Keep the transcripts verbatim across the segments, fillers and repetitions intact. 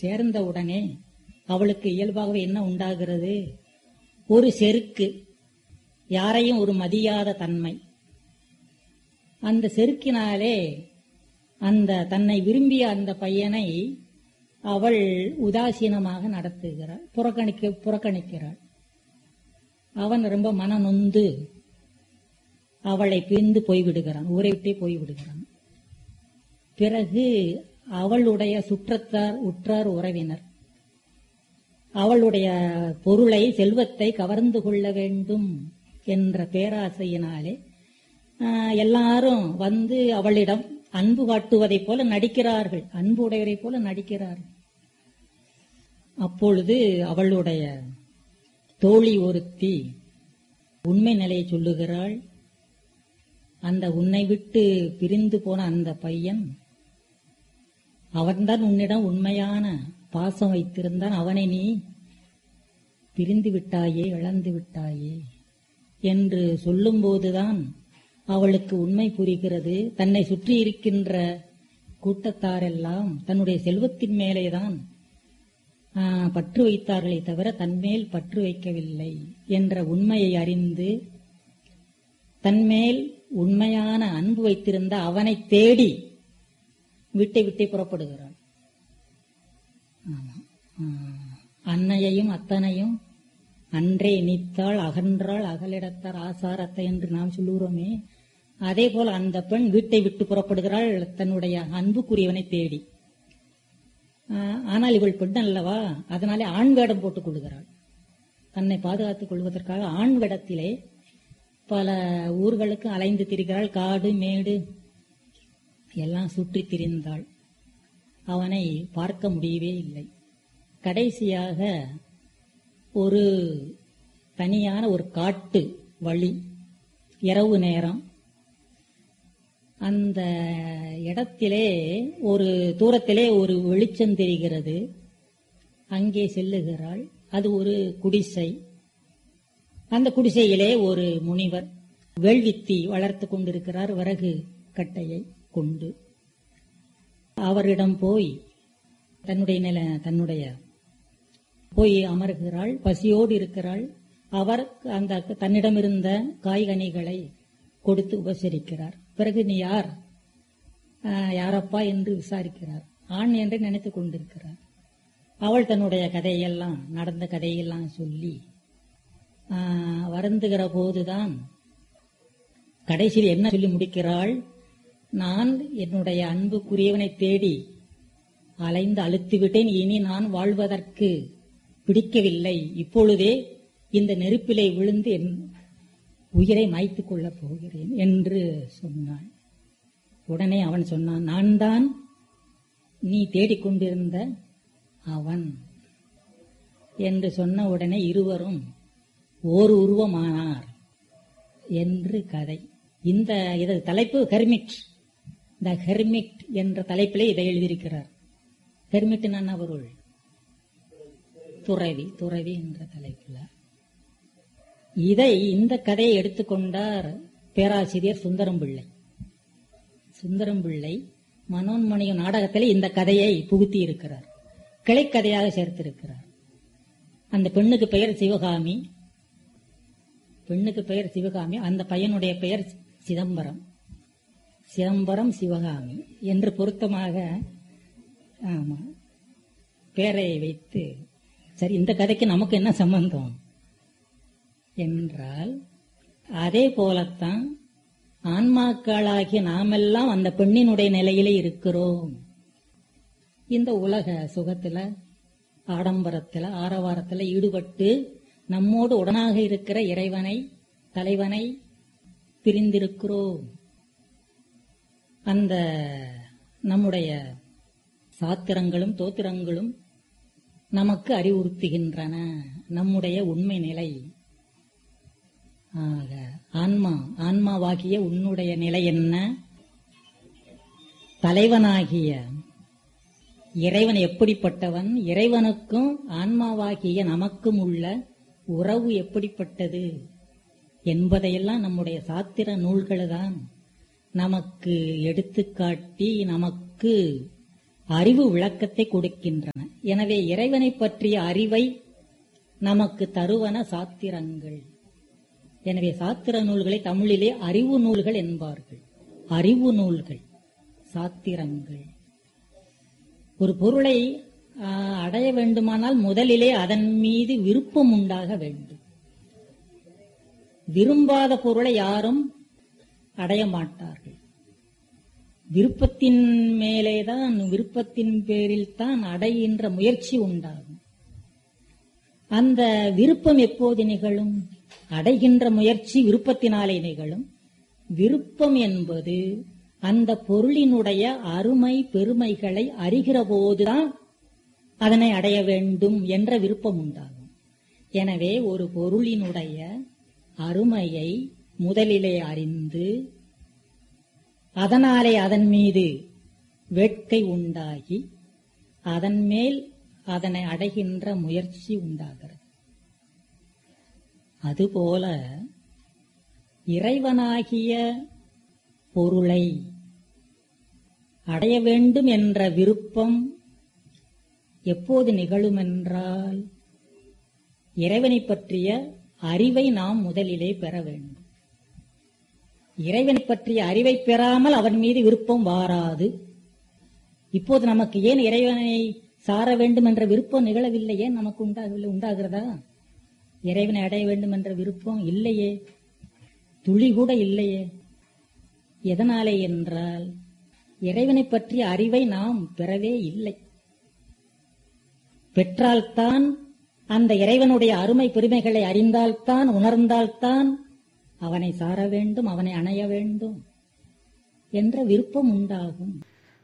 சேர்ந்தவுடனே அவளுக்கு இயல்பாகவே என்ன உண்டாகிறது? ஒரு செருக்கு, யாரையும் ஒரு மதியாத தன்மை. அந்த செருக்கினாலே அந்த தன்னை விரும்பிய அந்த பையனை அவள் உதாசீனமாக நடத்துகிறாள், புறக்கணிக்க புறக்கணிக்கிறாள். அவன் ரொம்ப மன நொந்து அவளை பிரிந்து போய்விடுகிறான், ஊரை விட்டே போய்விடுகிறான். பிறகு அவளுடைய சுற்றத்தார், உற்றார், உறவினர் அவளுடைய பொருளை, செல்வத்தை கவர்ந்து கொள்ள வேண்டும் என்ற பேராசையினாலே எல்லாரும் வந்து அவளிடம் அன்பு காட்டுவதைப் போல நடிக்கிறார்கள், அன்பு உடையவரை போல நடிக்கிறார்கள். அப்பொழுது அவளுடைய தோழி ஒருத்தி உண்மை நிலையை சொல்லுகிறாள். அந்த உன்னை விட்டு பிரிந்து போன அந்த பையன், அவன்தான் உன்னிடம் உண்மையான பாசம் வைத்திருந்தான், அவனை நீ பிரிந்து விட்டாயே, இழந்து விட்டாயே என்று சொல்லும்போதுதான் அவளுக்கு உண்மை புரிகிறது. தன்னை சுற்றி இருக்கின்ற கூட்டத்தாரெல்லாம் தன்னுடைய செல்வத்தின் மேலேதான் பற்று வைத்தார்களே தவிர தன்மேல் பற்று வைக்கவில்லை என்ற உண்மையை அறிந்து தன்மேல் உண்மையான அன்பு வைத்திருந்த அவனை தேடி விட்டை விட்டே புறப்படுகிறாள். அன்னையையும் அத்தனையும் அன்றே நீத்தாள் அகன்றாள் அகலிடத்தார் ஆசாரத்தை என்று நாம் சொல்லுகிறோமே, அதே போல அந்த பெண் வீட்டை விட்டு புறப்படுகிறாள் தன்னுடைய அன்புக்குரியவனை தேடி. ஆனால் இவள் பெண் அல்லவா, அதனாலே ஆண் வேடம் போட்டுக் கொள்கிறாள். தன்னை பாதுகாத்துக் கொள்வதற்காக ஆண் வேடத்திலே பல ஊர்களுக்கு அலைந்து திரிகிறாள். காடு மேடு எல்லாம் சுற்றி திரிந்தாள், அவனை பார்க்க முடியவே இல்லை. கடைசியாக ஒரு தனியான ஒரு காட்டு வழி, இரவு நேரம், அந்த இடத்திலே ஒரு தூரத்திலே ஒரு வெளிச்சம் தெரிகிறது. அங்கே செல்லுகிறாள். அது ஒரு குடிசை. அந்த குடிசையிலே ஒரு முனிவர் வேள்வித்தி வளர்த்து கொண்டிருக்கிறார், விறகு கட்டையை கொண்டு. அவரிடம் போய் தன்னுடைய நில தன்னுடைய போய் அமர்கிறாள். பசியோடு இருக்கிறாள். அவர் அந்த தன்னிடம் இருந்த காய்கனிகளை கொடுத்து உபசரிக்கிறார். பிறகு நீ யார், யாரப்பா என்று விசாரிக்கிறார். ஆண் என்று நினைத்துக் கொண்டிருக்கிறார். அவள் தன்னுடைய கதையெல்லாம், நடந்த கதையெல்லாம் சொல்லி வருந்துகிற போதுதான் கடைசியில் என்ன சொல்லி முடிக்கிறாள்? நான் என்னுடைய அன்புக்குரியவனை தேடி அலைந்து அழுத்திவிட்டேன், இனி நான் வாழ்வதற்கு பிடிக்கவில்லை, இப்பொழுதே இந்த நெருப்பிலை விழுந்து என் உயிரை மாய்த்துக் கொள்ளப் போகிறேன் என்று சொன்னாள். உடனே அவன் சொன்னான், நான் தான் நீ தேடிக்கொண்டிருந்த அவன் என்று சொன்ன உடனே இருவரும் ஓர் உருவமானார் என்று கதை. இந்த இது தலைப்பு ஹெர்மிட். த ஹெர்மிட் என்ற தலைப்பிலே இதை எழுதியிருக்கிறார். ஹெர்மிட் என்ன பொருள்? துறவி, துறவி என்ற தலைப்பில். இதை இந்த கதையை எடுத்துக்கொண்டார் பேராசிரியர் சுந்தரம் பிள்ளை. சுந்தரம் பிள்ளை மனோன்மணியும் நாடகத்திலே இந்த கதையை புகுத்தி இருக்கிறார், கிளைக்கதையாக சேர்த்திருக்கிறார். அந்த பெண்ணுக்கு பெயர் சிவகாமி, பெண்ணுக்கு பெயர் சிவகாமி, அந்த பையனுடைய பெயர் சிதம்பரம். சிதம்பரம் சிவகாமி என்று பொருத்தமாக ஆமா பேரை வைத்து, சரி இந்த கதைக்கு நமக்கு என்ன சம்பந்தம் என்றால், அதே போலத்தான் ஆன்மாக்களாகிய நாமெல்லாம் அந்த பெண்ணினுடைய நிலையிலே இருக்கிறோம். இந்த உலக சுகத்துல, ஆடம்பரத்துல, ஆரவாரத்துல ஈடுபட்டு நம்மோடு உடனாக இருக்கிற இறைவனை, தலைவனை பிரிந்திருக்கிறோம். அந்த நம்முடைய சாத்திரங்களும் தோத்திரங்களும் நமக்கு அறிவுறுத்துகின்றன நம்முடைய உண்மை நிலை. ஆக ஆன்மா, ஆன்மாவாகிய உன்னுடைய நிலை என்ன? தலைவனாகிய இறைவன் எப்படிப்பட்டவன்? இறைவனுக்கும் ஆன்மாவாகிய நமக்கும் உள்ள உறவு எப்படிப்பட்டது என்பதையெல்லாம் நம்முடைய சாத்திர நூல்கள் தான் நமக்கு எடுத்துக்காட்டி நமக்கு அறிவு விளக்கத்தை கொடுக்கின்றன. எனவே இறைவனை பற்றிய அறிவை நமக்கு தருவன சாத்திரங்கள். எனவே சாத்திர நூல்களை தமிழிலே அறிவு நூல்கள் என்பார்கள். அறிவு நூல்கள், சாத்திரங்கள். ஒரு பொருளை அடைய வேண்டுமானால் முதலிலே அதன் மீது விருப்பம் உண்டாக வேண்டும். விரும்பாத பொருளை யாரும் அடைய மாட்டார்கள். விருப்பத்தின் மேலேதான், விருப்பத்தின் பேரில் தான் அடைகின்ற முயற்சி உண்டாகும். அந்த விருப்பம் எப்போது நிகழும்? அடைகின்ற முயற்சி விருப்பத்தினாலே நிகழும். விருப்பம் என்பது அந்த பொருளினுடைய அருமை பெருமைகளை அறிகிற போதுதான் அதனை அடைய வேண்டும் என்ற விருப்பம் உண்டாகும். எனவே ஒரு பொருளினுடைய அருமையை முதலிலே அறிந்து அதனாலே அதன் மீது வேட்கை உண்டாகி அதன் மேல் அதனை அடைகின்ற முயற்சி உண்டாகிறது. அதுபோல இறைவனாகிய பொருளை அடைய வேண்டும் என்ற விருப்பம் எப்போது நிகழுமென்றால் இறைவனை பற்றிய அறிவை நாம் முதலிலே பெற வேண்டும். இறைவனை பற்றிய அறிவை பெறாமல் அவன் மீது விருப்பம் வாராது. இப்போது நமக்கு ஏன் இறைவனை சார வேண்டும் என்ற விருப்பம் நிகழவில்லை? ஏன் நமக்கு உண்டாகவில்லை? உண்டாகிறதா? இறைவனை அடைய வேண்டும் என்ற விருப்பம் இல்லையே, துளி கூட இல்லையே. எதனாலே என்றால் இறைவனை பற்றிய அறிவை நாம் பெறவே இல்லை. பெற்றால்தான், அந்த இறைவனுடைய அருமை பெருமைகளை அறிந்தால்தான், உணர்ந்தால்தான் அவனை சார வேண்டும், அவனை அணைய வேண்டும் என்ற விருப்பம் உண்டாகும்.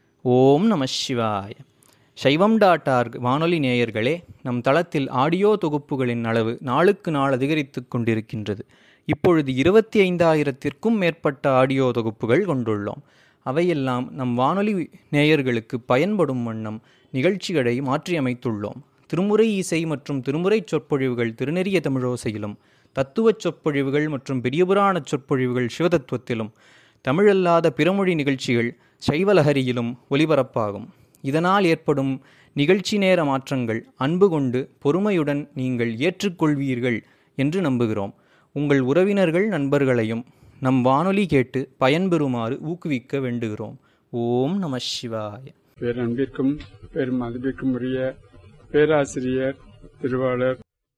ஓம் நம சிவாய. சைவம் டாட் ஆர்க் வானொலி நேயர்களே, நம் தளத்தில் ஆடியோ தொகுப்புகளின் அளவு நாளுக்கு நாள் அதிகரித்து கொண்டிருக்கின்றது. இப்பொழுது இருபத்தி ஐந்தாயிரத்திற்கும் மேற்பட்ட ஆடியோ தொகுப்புகள் கொண்டுள்ளோம். அவையெல்லாம் நம் வானொலி நேயர்களுக்கு பயன்படும் வண்ணம் நிகழ்ச்சிகளை மாற்றியமைத்துள்ளோம். திருமுறை இசை மற்றும் திருமுறை சொற்பொழிவுகள் திருநெறிய தமிழோசையிலும், தத்துவச் சொற்பொழிவுகள் மற்றும் பெரியபுராண சொற்பொழிவுகள் சிவதத்துவத்திலும், தமிழல்லாத பிறமொழி நிகழ்ச்சிகள் சைவலஹரியிலும் ஒலிபரப்பாகும். இதனால் ஏற்படும் நிகழ்ச்சி நேர மாற்றங்கள் அன்பு கொண்டு பொறுமையுடன் நீங்கள் ஏற்றுக்கொள்வீர்கள் என்று நம்புகிறோம். உங்கள் உறவினர்கள் நண்பர்களையும் நம் வானொலி கேட்டு பயன்பெறுமாறு ஊக்குவிக்க வேண்டுகிறோம். ஓம் நம சிவாய. பேரன்பிற்கும் பெரும் மதிப்பிற்கும் உரிய பேராசிரியர் திருவாளர்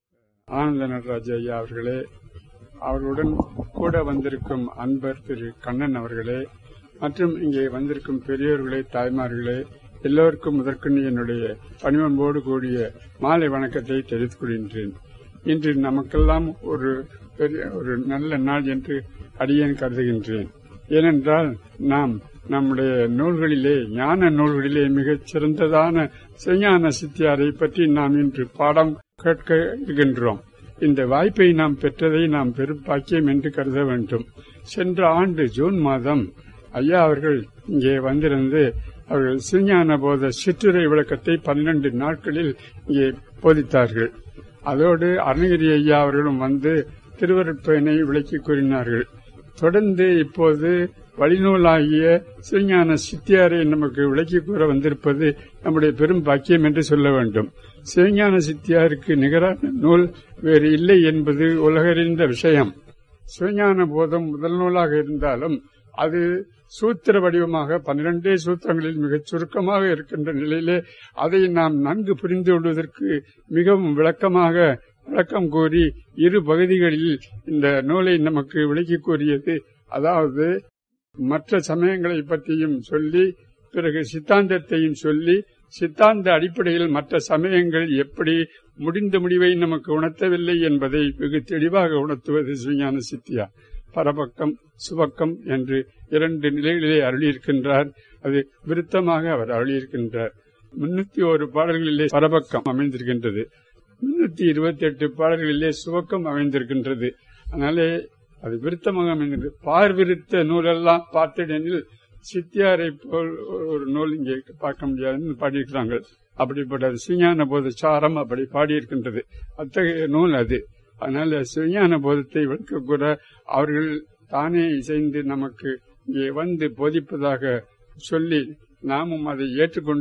ஆனந்த நடராஜ ஐயா அவர்களே, அவர்களுடன் கூட வந்திருக்கும் அன்பர் திரு கண்ணன் அவர்களே, மற்றும் இங்கே வந்திருக்கும் பெரியோர்களே, தாய்மார்களே, எல்லோருக்கும் முதற்கொண்டு என்னுடைய பணிவன்போடு கூடிய மாலை வணக்கத்தை தெரிவித்துக் கொள்கின்றேன். இன்று நமக்கெல்லாம் ஒரு பெரிய ஒரு நல்ல நாள் என்று அடியேன் கருதுகின்றேன். ஏனென்றால் நாம் நம்முடைய நூல்களிலே, ஞான நூல்களிலே மிகச் சிறந்ததான சிவஞான சித்தியாரை பற்றி நாம் இன்று பாடம் கேட்க இருக்கின்றோம். இந்த வாய்ப்பை நாம் பெற்றதை நாம் பெரும் பாக்கியம் என்று கருத வேண்டும். சென்ற ஆண்டு ஜூன் மாதம் ஐயா அவர்கள் இங்கே வந்திருந்து அவர்கள் சிவஞான போத சிற்றுரை விளக்கத்தை பன்னிரண்டு நாட்களில் இங்கே போதித்தார்கள். அதோடு அருணகிரி ஐயா அவர்களும் வந்து திருவருட்பயனை விளக்கி கூறினார்கள். தொடர்ந்து இப்போது வழிநூலாகிய சிவஞான சித்தியாரை நமக்கு விளக்கி கூற வந்திருப்பது நம்முடைய பெரும் பாக்கியம் என்று சொல்ல வேண்டும். சிவஞான சித்தியாருக்கு நிகரான நூல் வேறு இல்லை என்பது உலகறிந்த விஷயம். சிவஞான போதம் முதல் நூலாக இருந்தாலும் அது சூத்திர வடிவமாக பன்னிரண்டே சூத்திரங்களில் மிகச் சுருக்கமாக இருக்கின்ற நிலையிலே அதை நாம் நன்கு புரிந்து கொள்வதற்கு மிகவும் விளக்கமாக விளக்கம் கூறி இரு பகுதிகளில் இந்த நூலை நமக்கு விளக்கி கூறியது. அதாவது மற்ற சமயங்களை பற்றியும் சொல்லி, பிறகு சித்தாந்தத்தையும் சொல்லி, சித்தாந்த அடிப்படையில் மற்ற சமயங்கள் எப்படி முடிந்த முடிவை நமக்கு உணர்த்தவில்லை என்பதை வெகு தெளிவாக உணர்த்துவது சிவஞான சித்தியா. பரபக்கம் சுபக்கம் என்று இரண்டு நிலைகளிலே அருளியிருக்கின்றார். அது விருத்தமாக அவர் அருளியிருக்கின்றார். முன்னூத்தி ஒரு பாடல்களிலே பரபக்கம் அமைந்திருக்கின்றது, முன்னூத்தி இருபத்தி எட்டு பாடல்களிலே சுபக்கம் அமைந்திருக்கின்றது. அதனாலே அது விருத்தமாக அமைந்திருக்கிறது. பார்விருத்த நூலெல்லாம் பார்த்தடனில் சித்தியாரை போல் ஒரு நூல் இங்கே பார்க்க முடியாதுன்னு பாடியிருக்கிறாங்க. அப்படிப்பட்ட சிவஞான போத சாரம் அப்படி பாடியிருக்கின்றது. அத்தகைய நூல் அது. அதனால சிவஞான போதத்தை விளக்க கூட அவர்கள் தானே இசைந்து நமக்கு இங்கே வந்து போதிப்பதாக சொல்லி நாமும் அதை ஏற்றுக்கொண்டு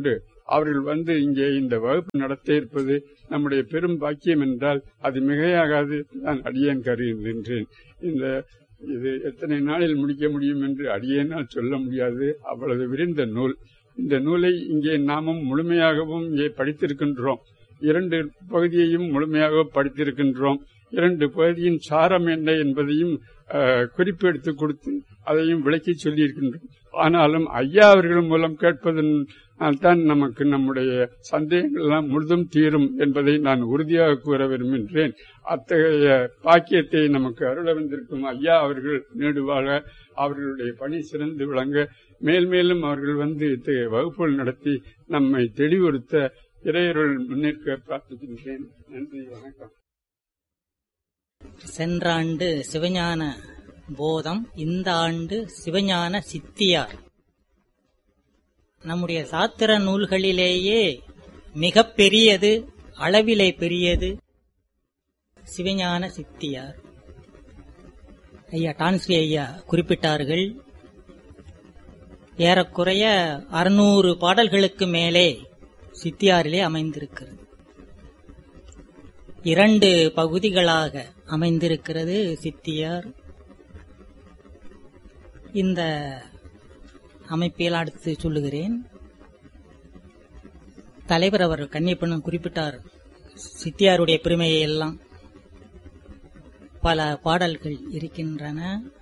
அவர்கள் வந்து இங்கே இந்த வகுப்பு நடத்த இருப்பது நம்முடைய பெரும் பாக்கியம் என்றால் அது மிகையாகாது நான் அடியேன் கருகின்றேன். இந்த இது எத்தனை நாளில் முடிக்க முடியும் என்று அடியேனால் சொல்ல முடியாது, அவ்வளவு விரிந்த நூல். இந்த நூலை இங்கே நாமும் முழுமையாகவும் இங்கே படித்திருக்கின்றோம். இரண்டு பகுதியையும் முழுமையாக படித்திருக்கின்றோம். இரண்டு பகுதியின் சாரம் என்ன என்பதையும் குறிப்பெடுத்து கொடுத்து அதையும் விளக்கி சொல்லியிருக்கின்றோம். ஆனாலும் ஐயா அவர்கள் மூலம் கேட்பதன் தான் நமக்கு நம்முடைய சந்தேகங்கள் எல்லாம் முழுதும் தீரும் என்பதை நான் உறுதியாக கூற விரும்புகின்றேன். அத்தகைய பாக்கியத்தை நமக்கு அருள வந்திருக்கும் ஐயா அவர்கள் நீடுவாழ, அவர்களுடைய பணி சிறந்து விளங்க, மேல் மேலும் அவர்கள் வந்து இத்தகைய வகுப்புகள் நடத்தி நம்மை தெளிவுறுத்த இறையருள் முன்னிற்க பிரார்த்திக்கின்றேன். நன்றி, வணக்கம். சென்ற ஆண்டு சிவஞான போதம், இந்த ஆண்டு சிவஞான சித்தியார். நம்முடைய சாத்திர நூல்களிலேயே மிக பெரியது, அளவிலே பெரியது சிவஞான சித்தியார். ஐயா டான்ஸ்ரீ ஐயா குறிப்பிட்டார்கள், ஏறக்குறைய அறுநூறு பாடல்களுக்கு மேலே சித்தியாரிலே அமைந்திருக்கிறது. இரண்டு பகுதிகளாக அமைந்திருக்கிறது சித்தியார். இந்த அமைப்பில் அடுத்து சொல்லுகிறேன். தலைவர் அவர் கன்னியப்பன் குறிப்பிட்டார் சித்தியாருடைய பெருமையை எல்லாம். பல பாடல்கள் இருக்கின்றன.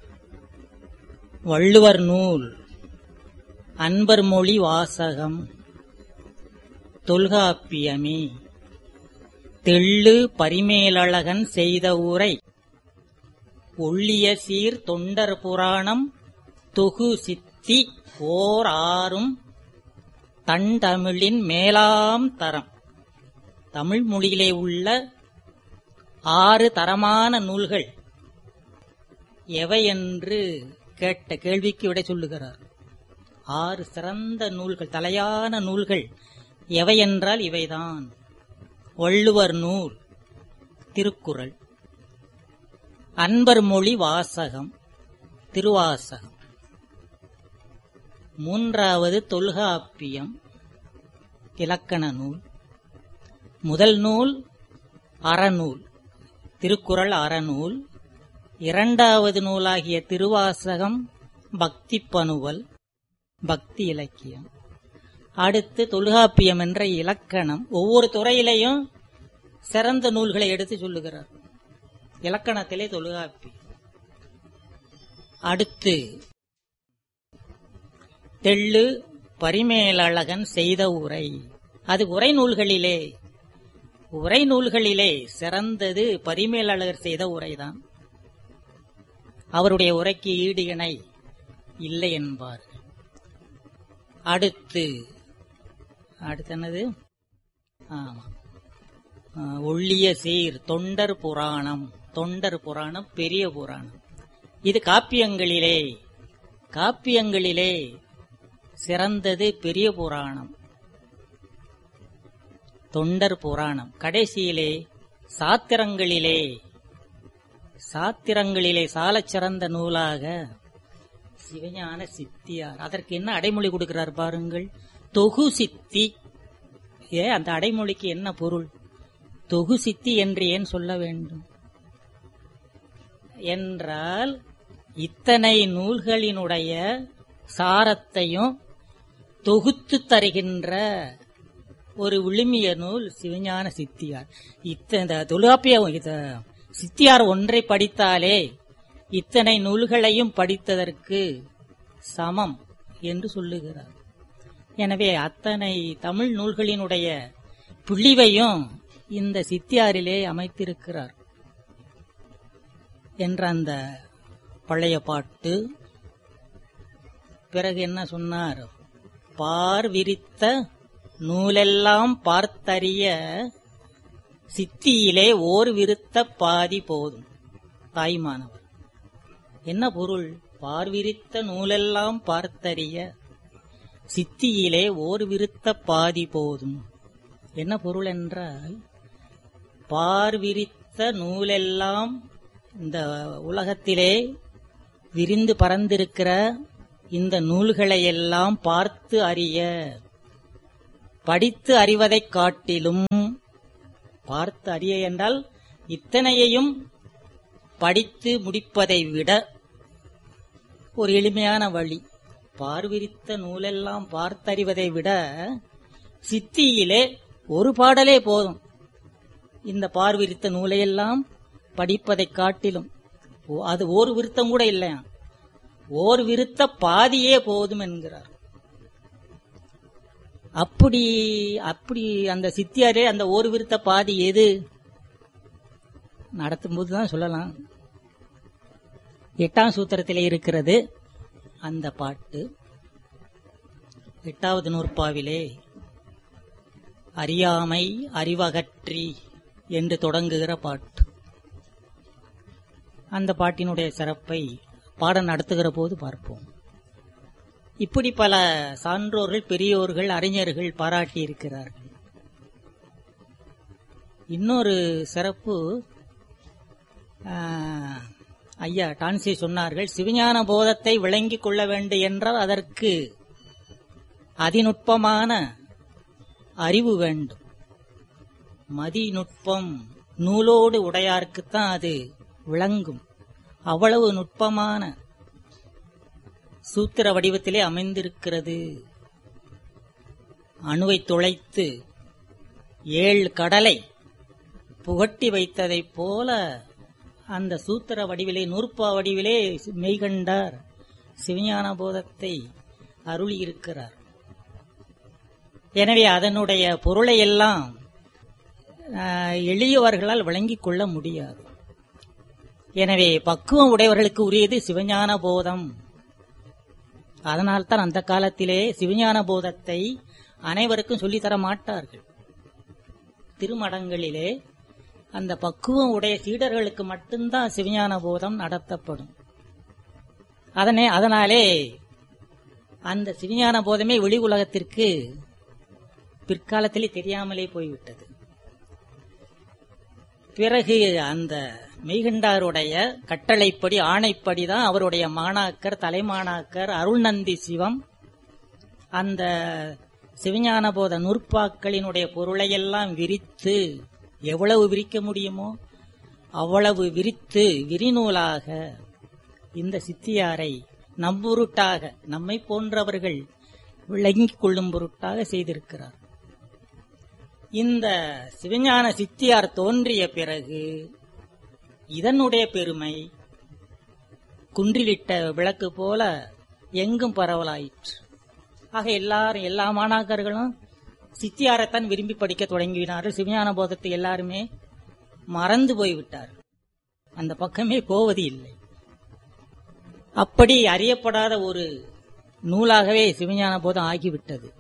வள்ளுவர் நூல், அன்பர் மொழி வாசகம், தொல்காப்பியமே, தெள்ளு பரிமேலழகன் செய்த உரை, ஒள்ளிய சீர் தொண்டர் புராணம், தொகு சித்தி ஓர் ஆறும், தன் தமிழின் மேலாம் தரம். தமிழ் மொழியிலே உள்ள ஆறு தரமான நூல்கள் எவை என்று கேட்ட கேள்விக்கு விடை சொல்லுகிறார். ஆறு சிறந்த நூல்கள், தலையான நூல்கள் எவை என்றால் இவைதான். வள்ளுவர் நூல் திருக்குறள், அன்பர் மொழி வாசகம் திருவாசகம், மூன்றாவது தொல்காப்பியம் இலக்கண நூல், முதல் நூல் அறநூல் திருக்குறள் அறநூல், இரண்டாவது நூலாகிய திருவாசகம் பக்தி பனுவல் பக்தி இலக்கியம், அடுத்து தொல்காப்பியம் என்ற இலக்கணம். ஒவ்வொரு துறையிலையும் சிறந்த நூல்களை எடுத்து சொல்லுகிறார். இலக்கணத்திலே தொல்காப்பியம். அடுத்து தெள்ளு பரிமேலழகன் செய்த உரை, அது உரை நூல்களிலே உரை நூல்களிலே சிறந்தது பரிமேலழகர் செய்த உரைதான். அவருடைய உரைக்கு ஈடு இணை இல்லை என்பார். அடுத்து அடுத்து என்னது? ஆமா, ஒள்ளிய சீர் தொண்டர் புராணம். தொண்டர் புராணம் பெரிய புராணம். இது காப்பியங்களிலே காப்பியங்களிலே சிறந்தது பெரிய புராணம், தொண்டர் புராணம். கடைசியிலே சாத்திரங்களிலே சாத்திரங்களிலே சாலச் சிறந்த நூலாக சிவஞான சித்தியார். அதற்கு என்ன அடைமொழி கொடுக்கிறார் பாருங்கள், தொகு சித்தி. ஏ, அந்த அடைமொழிக்கு என்ன பொருள்? தொகு சித்தி என்று ஏன் சொல்ல வேண்டும் என்றால், இத்தனை நூல்களினுடைய சாரத்தையும் தொகுத்து தருகின்ற ஒரு விழுமிய நூல் சிவஞான சித்தியார். இந்த தொல்காப்பிய சித்தியார் ஒன்றை படித்தாலே இத்தனை நூல்களையும் படித்ததற்கு சமம் என்று சொல்லுகிறார். எனவே அத்தனை தமிழ் நூல்களினுடைய புள்ளிவையும் இந்த சித்தியாரிலே அமைத்திருக்கிறார் என்ற அந்த பழைய பாட்டு. பிறகு என்ன சொன்னார்? பார் விரித்த நூலெல்லாம் பார்த்தறிய சித்தியிலே ஓர் விருத்த பாதி போதும். தாய்மானவர் என்ன பொருள்? பார்விரித்த நூலெல்லாம் பார்த்தறிய சித்தியிலே ஓர் விருத்த பாதி போதும். என்ன பொருள் என்றால், பார்விரித்த நூலெல்லாம் இந்த உலகத்திலே விரிந்து பறந்திருக்கிற இந்த நூல்களை எல்லாம் பார்த்து அறிய. படித்து அறிவதைக் காட்டிலும், பார்த்து அறிய என்றால் இத்தனையையும் படித்து முடிப்பதை விட ஒரு எளிமையான வழி. பார்விரித்த நூலெல்லாம் பார்த்தறிவதை விட சித்தியிலே ஒரு பாடலே போதும். இந்த பார்விரித்த நூலையெல்லாம் படிப்பதைக் காட்டிலும் அது ஒரு விருத்தம் கூட இல்லையா, ஓர் விருத்த பாதியே போதும் என்கிறார். அப்படி அப்படி அந்த சித்தியாரே அந்த ஒரு விருத்த பாதி எது நடத்தும் போதுதான் சொல்லலாம். எட்டாம் சூத்திரத்திலே இருக்கிறது அந்த பாட்டு. எட்டாவது நூற்பாவிலே அறியாமை அறிவகற்றி என்று தொடங்குகிற பாட்டு. அந்த பாட்டினுடைய சிறப்பை பாடம் நடத்துகிற போது பார்ப்போம். இப்படி பல சான்றோர்கள், பெரியோர்கள், அறிஞர்கள் பாராட்டி இருக்கிறார்கள். இன்னொரு சிறப்பு, ஐயா டான்சி சொன்னார்கள், சிவஞான போதத்தை விளங்கிக் கொள்ள வேண்டும் என்றால் அதற்கு அதிநுட்பமான அறிவு வேண்டும். மதிநுட்பம் நூலோடு உடையார்க்குத்தான் அது விளங்கும். அவ்வளவு நுட்பமான சூத்திர வடிவத்திலே அமைந்திருக்கிறது. அணுவை துளைத்து ஏழு கடலை புகட்டி வைத்ததைப் போல அந்த சூத்திர வடிவிலே, நூற்பா வடிவிலே மெய்கண்டார் சிவஞான போதத்தை அருளியிருக்கிறார். எனவே அதனுடைய பொருளை எல்லாம் எளியவர்களால் விளங்கிக் கொள்ள முடியாது. எனவே பக்குவம் உடையவர்களுக்கு உரியது சிவஞான போதம். அதனால்தான் அந்த காலத்திலே சிவஞான போதத்தை அனைவருக்கும் சொல்லித்தர மாட்டார்கள். திருமடங்களிலே அந்த பக்குவம் உடைய சீடர்களுக்கு மட்டும்தான் சிவஞான போதம் நடத்தப்படும். அதனே அதனாலே அந்த சிவஞான போதமே வெளி உலகத்திற்கு பிற்காலத்திலே தெரியாமலே போய்விட்டது. பிறகு அந்த மெய்கண்டாருடைய கட்டளைப்படி, ஆணைப்படிதான் அவருடைய மாணாக்கர், தலைமாணாக்கர் அருள்நந்தி சிவம் அந்த சிவஞான போத நூற்பாக்களினுடைய பொருளையெல்லாம் விரித்து, எவ்வளவு விரிக்க முடியுமோ அவ்வளவு விரித்து விரிநூலாக இந்த சித்தியாரை நம்பொருட்டாக, நம்மை போன்றவர்கள் விளங்கிக் கொள்ளும் பொருட்டாக செய்திருக்கிறார். இந்த சிவஞான சித்தியார் தோன்றிய பிறகு இதனுடைய பெருமை குன்றிலிட்ட விளக்கு போல எங்கும் பரவலாயிற்று. ஆக எல்லாரும், எல்லா மாணாக்கர்களும் சித்தியாரைத்தான் விரும்பி படிக்க தொடங்கினார்கள். சிவஞான போதத்தை எல்லாருமே மறந்து போய்விட்டார், அந்த பக்கமே போவது இல்லை. அப்படி அறியப்படாத ஒரு நூலாகவே சிவஞான போதம் ஆகிவிட்டது.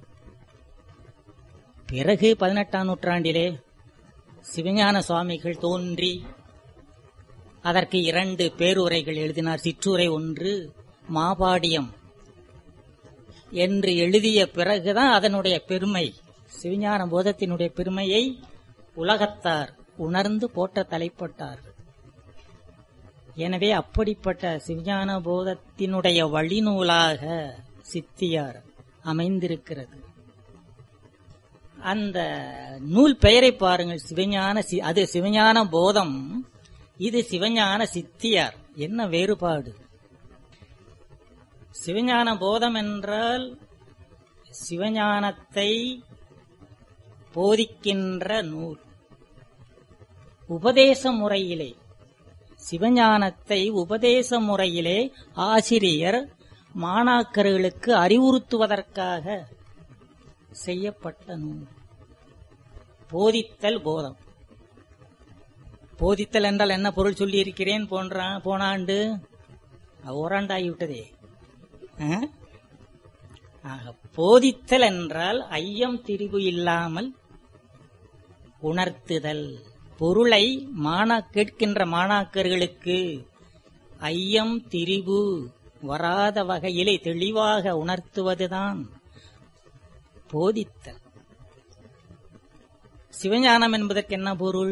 பிறகு பதினெட்டாம் நூற்றாண்டிலே சிவஞான சுவாமிகள் தோன்றி அதற்கு இரண்டு பேருரைகள் எழுதினார். சிற்றுரை ஒன்று, மாபாடியம் என்று எழுதிய பிறகுதான் அதனுடைய பெருமை, சிவஞான போதத்தினுடைய பெருமையை உலகத்தார் உணர்ந்து போற்ற தலைப்பட்டார்கள். எனவே அப்படிப்பட்ட சிவஞான போதத்தினுடைய வழிநூலாக சித்தியார் அமைந்திருக்கிறது. அந்த நூல் பெயரை பாருங்கள், சிவஞான, அது சிவஞான போதம், இது சிவஞான சித்தியார். என்ன வேறுபாடு? சிவஞான போதம் என்றால் சிவஞானத்தை போதிக்கின்ற நூல். உபதேச முறையிலே, சிவஞானத்தை உபதேச முறையிலே ஆசிரியர் மாணாக்கர்களுக்கு அறிவுறுத்துவதற்காக செய்யப்பட்ட நூல். போதித்தல் போதம். போதித்தல் என்றால் என்ன பொருள் சொல்லி இருக்கிறேன் போன்ற போன ஆண்டு ஓராண்டாகிவிட்டதே. போதித்தல் என்றால் ஐயம் திரிபு இல்லாமல் உணர்த்துதல். பொருளை மாணா கேட்கின்ற மாணாக்கர்களுக்கு ஐயம் திரிபு வராத வகையிலே தெளிவாக உணர்த்துவதுதான் போதித்தல். சிவஞானம் என்பதற்கு என்ன பொருள்?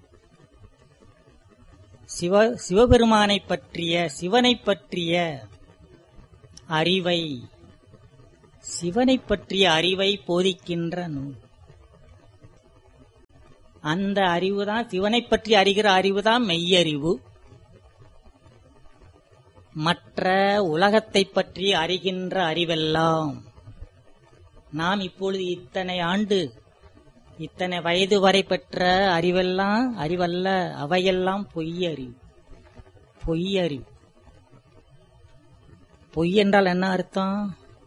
சிவ சிவபெருமானை பற்றிய, சிவனை பற்றிய அறிவை சிவனை பற்றிய அறிவை போதிக்கின்ற நூல். அந்த அறிவுதான், சிவனை பற்றி அறிகிற அறிவுதான் மெய்யறிவு. மற்ற உலகத்தை பற்றி அறிகின்ற அறிவெல்லாம் நாம் இப்பொழுது இத்தனை ஆண்டு இத்தனை வயது வரை பெற்ற அறிவெல்லாம் அறிவல்ல, அவையெல்லாம் பொய்யறிவு. பொய்யறிவு. பொய் என்றால் என்ன அர்த்தம்?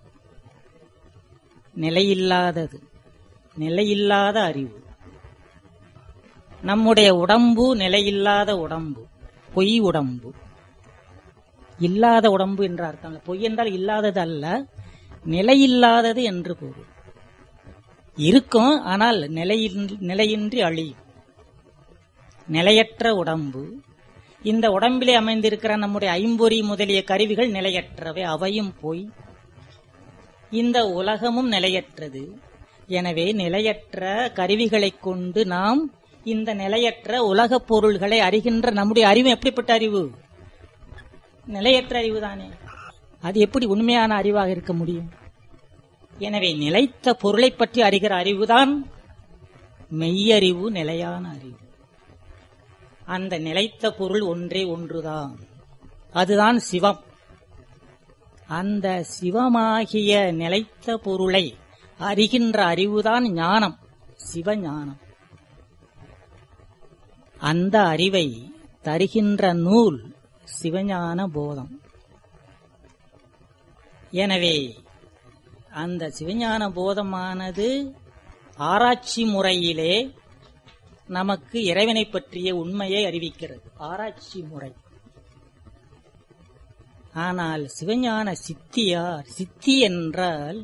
நிலையில்லாதது, நிலையில்லாத அறிவு. நம்முடைய உடம்பு நிலையில்லாத உடம்பு, பொய் உடம்பு. இல்லாத உடம்பு என்ற அர்த்தம். பொய் என்றால் இல்லாதது அல்ல, நிலையில்லாதது என்று பொருள். இருக்கும், ஆனால் நிலையின்றி அழியும். நிலையற்ற உடம்பு. இந்த உடம்பிலே அமைந்திருக்கிற நம்முடைய ஐம்பொறி முதலிய கருவிகள் நிலையற்றவை, அவையும் பொய். இந்த உலகமும் நிலையற்றது. எனவே நிலையற்ற கருவிகளைக் கொண்டு நாம் இந்த நிலையற்ற உலகப் பொருள்களை அறிகின்ற நம்முடைய அறிவு எப்படிப்பட்ட அறிவு? நிலையற்ற அறிவு தானே. அது எப்படி உண்மையான அறிவாக இருக்க முடியும்? எனவே நிலைத்த பொருளை பற்றி அறிகிற அறிவுதான் மெய்யறிவு, நிலையான அறிவு. அந்த நிலைத்த பொருள் ஒன்றே ஒன்றுதான், அதுதான் சிவம். அந்த சிவமாகிய நிலைத்த பொருளை அறிகின்ற அறிவுதான் ஞானம், சிவஞானம். அந்த அறிவை தருகின்ற நூல் சிவஞான போதம். எனவே அந்த சிவஞான போதமானது ஆராய்ச்சி முறையிலே நமக்கு இறைவனை பற்றிய உண்மையை அறிவிக்கிறது. ஆராய்ச்சி முறை. ஆனால் சிவஞான சித்தியார், சித்தி என்றால்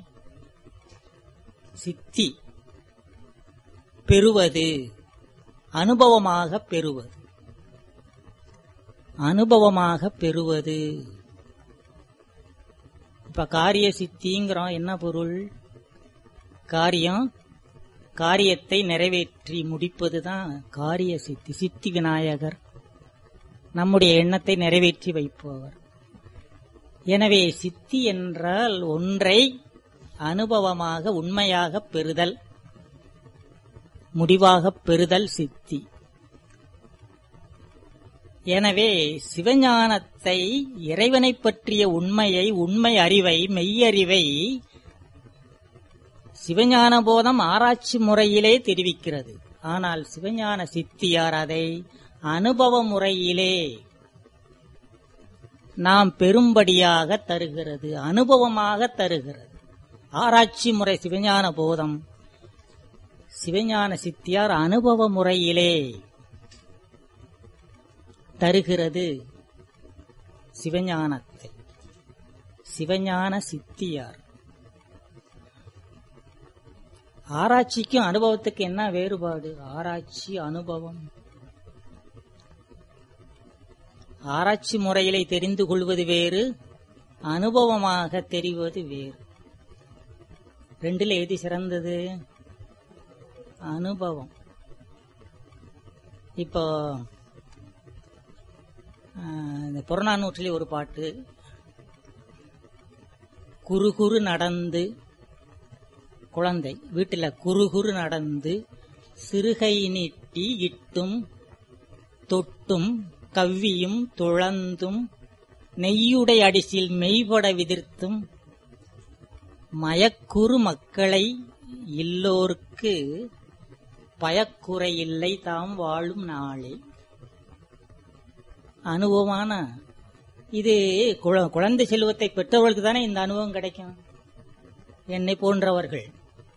சித்தி பெறுவது, அனுபவமாக பெறுவது. அனுபவமாக பெறுவது. இப்ப காரிய சித்திங்கிறோம். என்ன பொருள்? காரியம், காரியத்தை நிறைவேற்றி முடிப்பதுதான் காரிய சித்தி. சித்தி விநாயகர் நம்முடைய எண்ணத்தை நிறைவேற்றி வைப்பவர். எனவே சித்தி என்றால் ஒன்றை அனுபவமாக உண்மையாக பெறுதல், முடிவாக பெறுதல் சித்தி. எனவே சிவஞானத்தை, இறைவனை பற்றிய உண்மையை, உண்மை அறிவை, மெய்யறிவை சிவஞான போதம் ஆராய்ச்சி முறையிலே தெரிவிக்கிறது. ஆனால் சிவஞான சித்தியார் அதை அனுபவ முறையிலே நாம் பெரும்படியாக தருகிறது, அனுபவமாக தருகிறது. ஆராய்ச்சி முறை சிவஞான போதம், சிவஞான சித்தியார் அனுபவ முறையிலே தருகிறது சிவஞானத்தை. சிவஞான சித்தியார். ஆராய்ச்சிக்கும் அனுபவத்துக்கு என்ன வேறுபாடு? ஆராய்ச்சி, அனுபவம். ஆராய்ச்சி முறையிலே தெரிந்து கொள்வது வேறு, அனுபவமாக தெரிவது வேறு. ரெண்டுல எது சிறந்தது? அனுபவம். இப்போ இந்த புறநானூற்றிலே ஒரு பாட்டு, குறு குறு நடந்து, குழந்தை வீட்டில் குறு குறு நடந்து சிறுகை நீட்டி இட்டும் தொட்டும் கவ்வியும் துழந்தும் நெய்யுடை அடிசில் மெய்பட விதிர்த்தும் மயக்குறு மக்களை இல்லோர்க்கு பயக்குறை இல்லை தாம் வாழும் நாளே. அனுபவமான இது குழந்தை செல்வத்தை பெற்றவர்களுக்கு தானே இந்த அனுபவம் கிடைக்கும். என்னை போன்றவர்கள்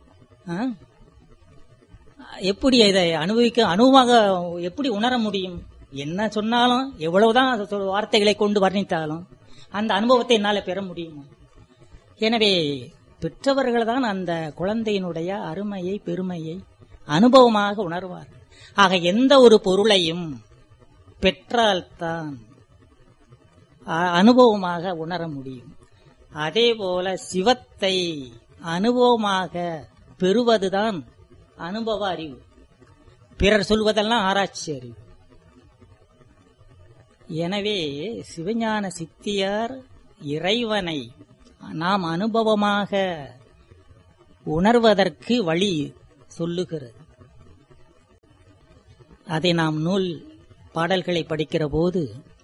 எப்படி இதை அனுபவிக்க, அனுபவமாக எப்படி உணர முடியும்? என்ன சொன்னாலும், எவ்வளவுதான் வார்த்தைகளை கொண்டு வர்ணித்தாலும் அந்த அனுபவத்தை என்னால் பெற முடியும். எனவே பெற்றவர்கள் தான் அந்த குழந்தையினுடைய அருமையை, பெருமையை அனுபவமாக உணர்வார்கள். ஆக எந்த ஒரு பொருளையும் பெற்றால்தான் அனுபவமாக உணர முடியும். அதே போல சிவத்தை அனுபவமாக பெறுவதுதான் அனுபவ அறிவு. பிறர் சொல்வதெல்லாம் ஆராய்ச்சி அறிவு. எனவே சிவஞான சித்தியார் இறைவனை நாம் அனுபவமாக உணர்வதற்கு வழி சொல்லுகிறது. அதை நாம் நூல் பாடல்களை படிக்கிற போது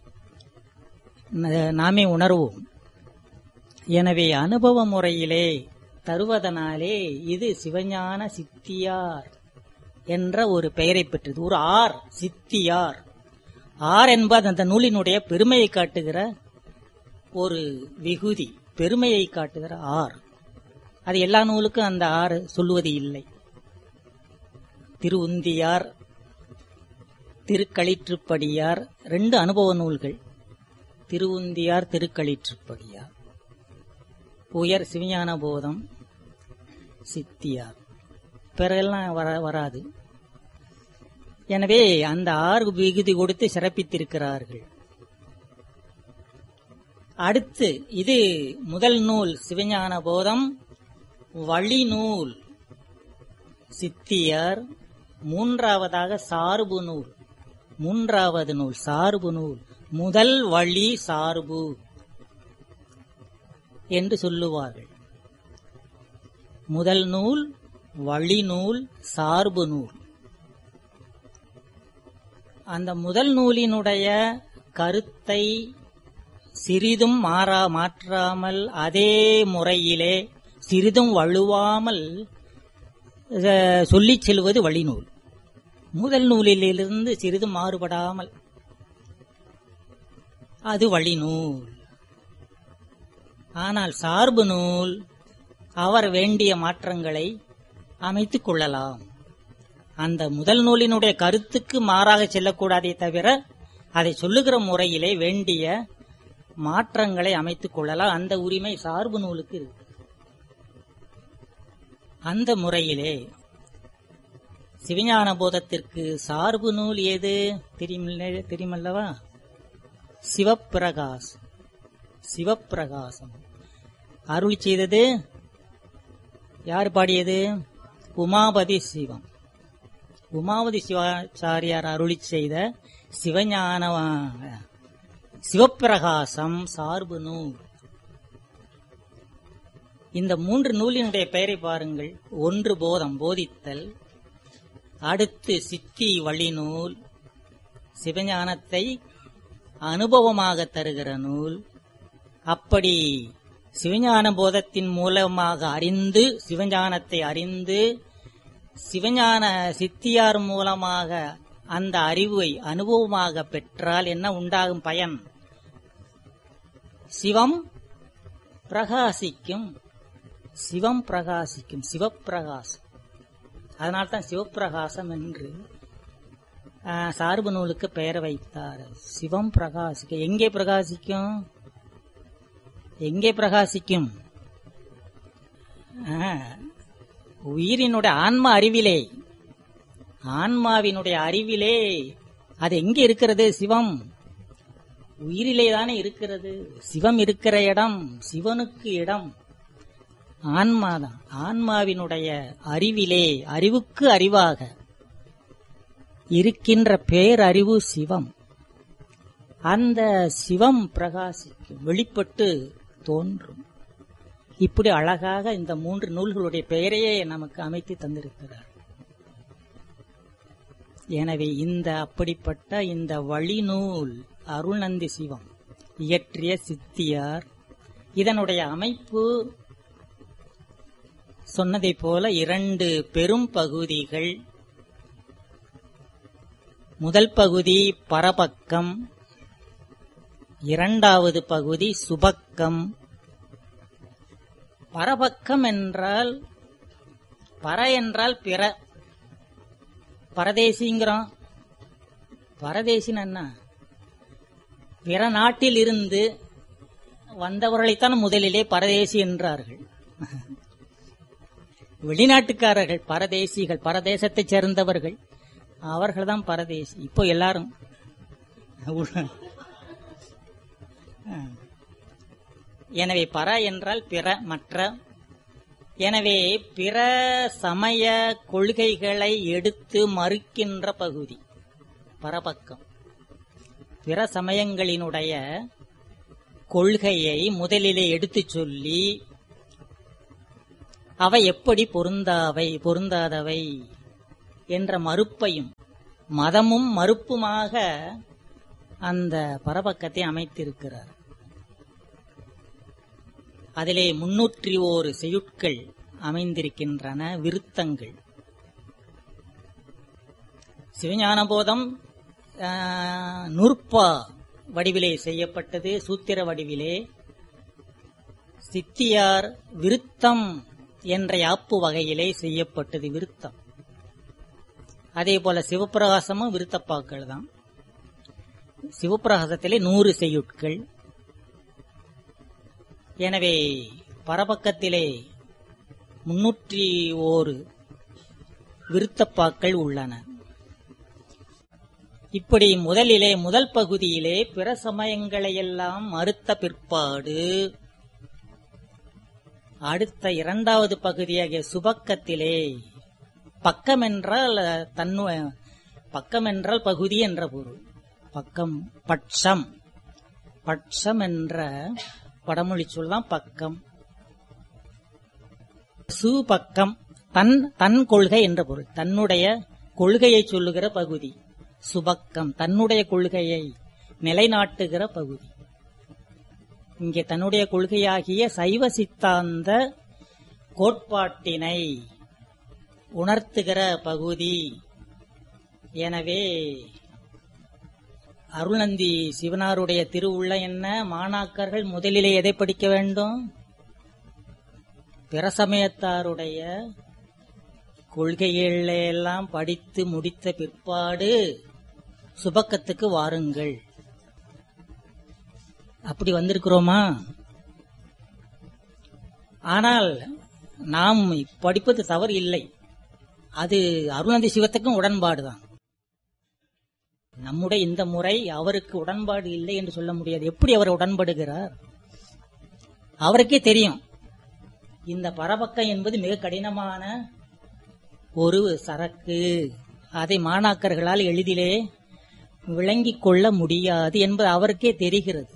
நாமே உணர்வோம். எனவே அனுபவ முறையிலே தருவதனாலே இது சிவஞான சித்தியார் என்ற ஒரு பெயரை பெற்றது. ஒரு ஆர் சித்தியார். ஆர் என்பது அந்த நூலினுடைய பெருமையை காட்டுகிற ஒரு விகுதி, பெருமையை காட்டுகிற ஆர். அது எல்லா நூலுக்கும் அந்த ஆறு சொல்லுவது இல்லை. திருவுந்தியார், திருக்களிற்றுப்படியார் ரெண்டு அனுபவ நூல்கள். திருவுந்தியார், திருக்களிற்றுப்படியார். உயர் சிவஞான போதம், சித்தியார். பிறகெல்லாம் வர வராது. எனவே அந்த ஆறு விகுதி கொடுத்து சிறப்பித்திருக்கிறார்கள். அடுத்து இது முதல் நூல் சிவஞான போதம், வழி நூல் சித்தியார். மூன்றாவதாக சார்பு நூல். மூன்றாவது நூல் சார்பு நூல். முதல் வழி சார்பு என்று சொல்லுவார்கள். முதல் நூல், வழி நூல், சார்பு நூல். அந்த முதல் நூலினுடைய கருத்தை சிறிதும் மாறா மாற்றாமல் அதே முறையிலே சிறிதும் வழுவாமல் சொல்லிச் செல்வது வழிநூல். முதல் நூலிலிருந்து சிறிதும் மாறுபடாமல் அது வழிநூல். ஆனால் சார்பு நூல் அவர் வேண்டிய மாற்றங்களை அமைத்துக் கொள்ளலாம். அந்த முதல் நூலினுடைய கருத்துக்கு மாறாக செல்லக்கூடாதே தவிர அதை சொல்லுகிற முறையிலே வேண்டிய மாற்றங்களை அமைத்துக் கொள்ளலாம். அந்த உரிமை சார்பு நூலுக்கு இருக்கு. அந்த முறையிலே சிவஞான போதத்திற்கு சார்பு நூல் ஏது தெரியுமல்லவா? சிவப்பிரகாசம். சிவப்பிரகாசம் அருள் செய்தது யார் பாடியது? உமாபதி சிவம். உமாபதி சிவாச்சாரியார் அருளி செய்த சிவஞான சிவப்பிரகாசம் சார்பு நூல். இந்த மூன்று நூலினுடைய பெயரை பாருங்கள். ஒன்று போதம், போதித்தல். அடுத்து சித்தி வழி நூல், சிவஞானத்தை அனுபவமாக தருகிற நூல். அப்படி சிவஞான போதத்தின் மூலமாக அறிந்து, சிவஞானத்தை அறிந்து, சிவஞான சித்தியார் மூலமாக அந்த அறிவை அனுபவமாக பெற்றால் என்ன உண்டாகும் பயன்? சிவம் பிரகாசிக்கும். சிவம் பிரகாசிக்கும். சிவப்பிரகாசம். அதனால்தான் சிவப்பிரகாசம் என்று சார்பு நூலுக்கு பெயர் வைத்தார். சிவம் பிரகாசிக்க. எங்கே பிரகாசிக்கும்? எங்கே பிரகாசிக்கும்? உயிரினுடைய ஆன்மா அறிவிலே, ஆன்மாவினுடைய அறிவிலே. அது எங்கே இருக்கிறது? சிவம் உயிரிலே தானே இருக்கிறது. சிவம் இருக்கிற இடம், சிவனுக்கு இடம் ஆன்மாதான். ஆன்மாவினுடைய அறிவிலே, அறிவுக்கு அறிவாக இருக்கின்ற பேரறிவு சிவம். அந்த சிவம் பிரகாசிக்கும், வெளிப்பட்டு தோன்றும். இப்படி அழகாக இந்த மூன்று நூல்களுடைய பெயரையே நமக்கு அமைத்து தந்திருக்கிறார். எனவே இந்த அப்படிப்பட்ட இந்த வழி நூல் அருள்நந்தி சிவம் இயற்றிய சித்தியார். இதனுடைய அமைப்பு சொன்னதை போல இரண்டு பெரும் பகுதிகள். முதல் பகுதி பரபக்கம், இரண்டாவது பகுதி சுபக்கம். பரபக்கம் என்றால், பர என்றால் பிற, பரதேசிங்கிறோம். பரதேசின்னு என்ன? பிற நாட்டில் இருந்து வந்தவர்களைத்தான் முதலிலே பரதேசி என்றார்கள். வெளிநாட்டுக்காரர்கள் பரதேசிகள், பரதேசத்தைச் சேர்ந்தவர்கள், அவர்கள் தான் பரதேசி. இப்போ எல்லாரும் எனவே பர என்றால் பிற, மற்ற. எனவே பிற சமய கொள்கைகளை எடுத்து மறுக்கின்ற பகுதி பரபக்கம். பிற சமயங்களினுடைய கொள்கையை முதலிலே எடுத்துச் சொல்லி அவை எப்படி பொருந்தாவை பொருந்தாதவை என்ற மறுப்பையும் மதமும் மறுப்புமாக அந்த பரபக்கத்தை அமைத்திருக்கிறார். அதிலே முன்னூற்றி ஓரு செய்யுட்கள் அமைந்திருக்கின்றன, விருத்தங்கள். சிவஞான போதம் நூற்பா வடிவிலே செய்யப்பட்டது, சூத்திர வடிவிலே. சித்தியார் விருத்தம் என்ற யாப்பு வகையிலே செய்யப்பட்டது, விருத்தம். அதே போல சிவப்பிரகாசமும் விருத்தப்பாக்கள் தான். சிவப்பிரகாசத்திலே நூறு செய்யுட்கள். எனவே பரபக்கத்திலே முன்னூற்றி ஓரு விருத்தப்பாக்கள் உள்ளன. இப்படி முதலிலே முதல் பகுதியிலே பிற சமயங்களையெல்லாம் மறுத்த பிற்பாடு அடுத்த இரண்டாவது பகுதியாகிய சுபக்கத்திலே, பக்கம் என்றால் தன்னு பக்கம் என்றால் பகுதி என்ற பொருள். பக்கம் பட்சம், பட்சம் என்ற வடமொழி சொல் தான் பக்கம். சுபக்கம் தன் தன் கொள்கை என்ற பொருள், தன்னுடைய கொள்கையை சொல்லுகிற பகுதி. சுபக்கம் தன்னுடைய கொள்கையை நிலைநாட்டுகிற பகுதி. இங்கே தன்னுடைய கொள்கையாகிய சைவ சித்தாந்த கோட்பாட்டினை உணர்த்துகிற பகுதி. எனவே அருள்நந்தி சிவனாருடைய திருவுள்ள என்ன, மாணாக்கர்கள் முதலிலே எதை படிக்க வேண்டும்? பிற சமயத்தாருடைய கொள்கைகளெல்லாம் படித்து முடித்த பிற்பாடு சுபக்கத்துக்கு வாருங்கள். அப்படி வந்திருக்கிறோமா? ஆனால் நாம் படிப்பது தவறு இல்லை. அது அருள்நந்தி சிவத்துக்கும் உடன்பாடுதான். நம்முடைய இந்த முறை அவருக்கு உடன்பாடு இல்லை என்று சொல்ல முடியாது. எப்படி அவர் உடன்படுகிறார்? அவருக்கே தெரியும் இந்த பரபக்கம் என்பது மிக கடினமான ஒரு சரக்கு, அதை மாணாக்கர்களால் எளிதிலே விளங்கிக் கொள்ள முடியாது என்பது அவருக்கே தெரிகிறது.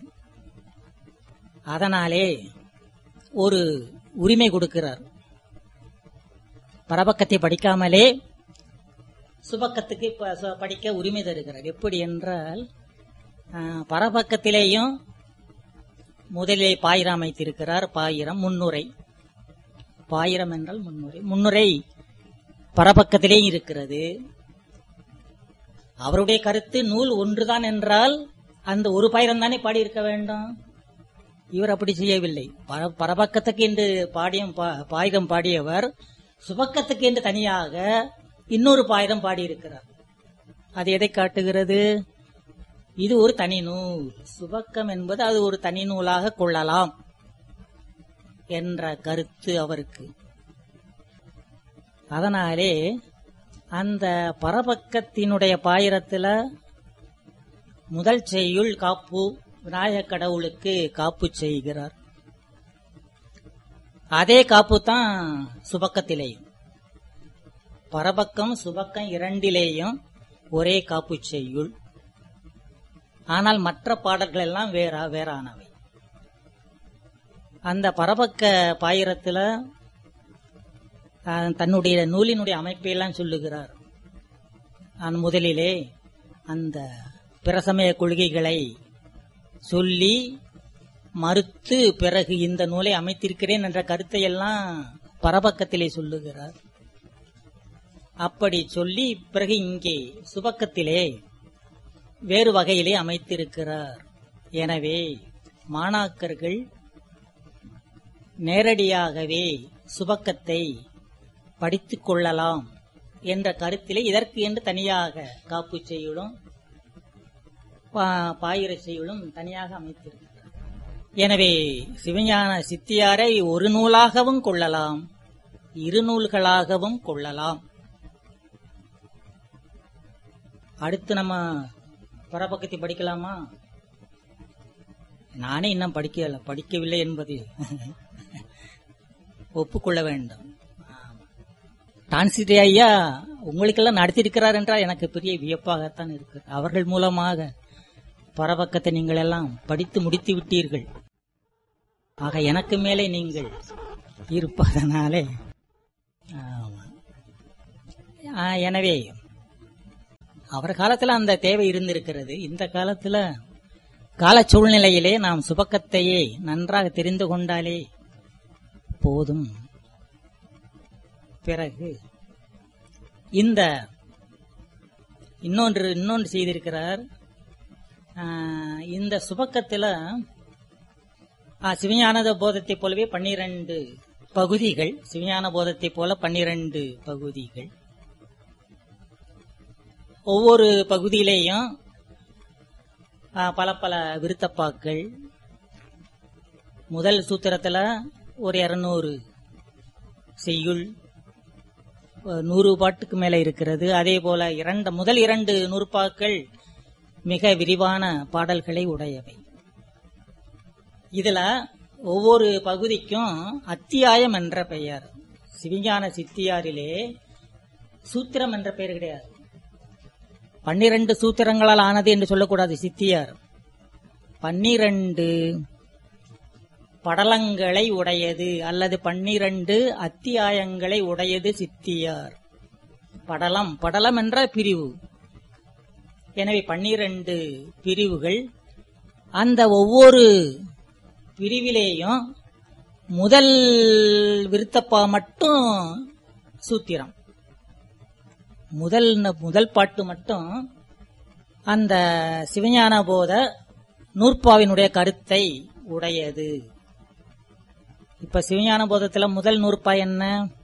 அதனாலே ஒரு உரிமை கொடுக்கிறார். பரபக்கத்தை படிக்காமலே சுபக்கத்துக்கு படிக்க உரிமை தருகிறார். எப்படி என்றால், பரபக்கத்திலேயும் முதலிலே பாயிரம் அமைத்திருக்கிறார். பாயிரம் முன்னுரை, பாயிரம் என்றால் முன்னுரை. முன்னுரை பரபக்கத்திலேயும் இருக்கிறது. அவருடைய கருத்து நூல் ஒன்றுதான் என்றால் அந்த ஒரு பாயிரம் தானே பாடியிருக்க வேண்டும். இவர் அப்படி செய்யவில்லை. பரபக்கத்துக்கு என்று பாடியம் பாயிரம் பாடியவர் சுபக்கத்துக்கு என்று தனியாக இன்னொரு பாயிரம் பாடியிருக்கிறார். அது எதை காட்டுகிறது? இது ஒரு தனி நூல். சுபக்கம் என்பது அது ஒரு தனி நூலாக கொள்ளலாம் என்ற கருத்து அவருக்கு. அதனாலே அந்த பரபக்கத்தினுடைய பாயிரத்துல முதல் செய்யுள் காப்பு, விநாயக கடவுளுக்கு காப்பு செய்கிறார். அதே காப்பு தான் சுபக்கத்திலேயும். பரபக்கம் சுபக்கம் இரண்டிலேயும் ஒரே காப்பு செய்யுள். ஆனால் மற்ற பாடல்கள் எல்லாம் வேற வேறானவை. அந்த பரபக்க பாயிரத்துல தன்னுடைய நூலினுடைய அமைப்பையெல்லாம் சொல்லுகிறார். நான் முதலிலே அந்த பிரசமய கொள்கைகளை சொல்லி மறுத்து பிறகு இந்த நூலை அமைத்திருக்கிறேன் என்ற கருத்தை எல்லாம் பரபக்கத்திலே சொல்லுகிறார். அப்படி சொல்லி பிறகு இங்கே சுபக்கத்திலே வேறு வகையிலே அமைத்திருக்கிறார். எனவே மாணாக்கர்கள் நேரடியாகவே சுபக்கத்தை படித்துக் கொள்ளலாம் என்ற கருத்திலே இதற்கு என்று தனியாக காப்பு செய்யுளும் பாயிர செய்யுளும் தனியாக அமைத்திருக்கிறார். எனவே சிவஞான சித்தியாரை ஒரு நூலாகவும் கொள்ளலாம், இரு நூல்களாகவும் கொள்ளலாம். அடுத்து நம்ம பரபக்கத்தை படிக்கலாமா? நானே இன்னும் படிக்கல படிக்கவில்லை என்பது ஒப்புக்கொள்ள வேண்டும். டான்சிட்டி ஐயா உங்களுக்கெல்லாம் நடத்தியிருக்கிறார் என்றால் எனக்கு பெரிய வியப்பாகத்தான் இருக்கு. அவர்கள் மூலமாக பரபக்கத்தை நீங்கள் எல்லாம் படித்து முடித்து விட்டீர்கள். ஆக எனக்கு மேலே நீங்கள் இருப்பதனாலே ஆமா. ஆ, எனவே அவர் காலத்துல அந்த தேவை இருந்திருக்கிறது. இந்த காலத்துல கால சூழ்நிலையிலே நாம் சுபக்கத்தையே நன்றாக தெரிந்து கொண்டாலே போதும். பிறகு இந்த இன்னொன்று இன்னொன்று செய்திருக்கிறார். இந்த சுபக்கத்துல சிவஞான போதத்தை போலவே பன்னிரண்டு பகுதிகள், சிவஞான போதத்தை போல பன்னிரண்டு பகுதிகள். ஒவ்வொரு பகுதியிலேயும் பல பல விருத்தப்பாக்கள். முதல் சூத்திரத்துல ஒரு இருநூறு செய்யுள், நூறு பாட்டுக்கு மேல இருக்கிறது. அதே போல இரண்டு முதல் இரண்டு நூற்பாக்கள் மிக விரிவான பாடல்களை உடையவை. இதுல ஒவ்வொரு பகுதிக்கும் அத்தியாயம் என்ற பெயர். சிவஞான சித்தியாரிலே சூத்திரம் என்ற பெயர் கிடையாது. பன்னிரண்டு சூத்திரங்களால் ஆனது என்று சொல்லக்கூடாது சித்தியார். பன்னிரண்டு படலங்களை உடையது அல்லது பன்னிரண்டு அத்தியாயங்களை உடையது சித்தியார். படலம் படலம் என்ற பிரிவு. எனவே பன்னிரண்டு பிரிவுகள். அந்த ஒவ்வொரு பிரிவிலேயும் முதல் விருத்தப்பா மட்டும் சூத்திரம். முதல் முதல் பாட்டு மட்டும் அந்த சிவஞான போத நூற்பாவினுடைய கருத்தை உடையது. இப்ப சிவஞான போதத்துல முதல் நூற்பா என்ன?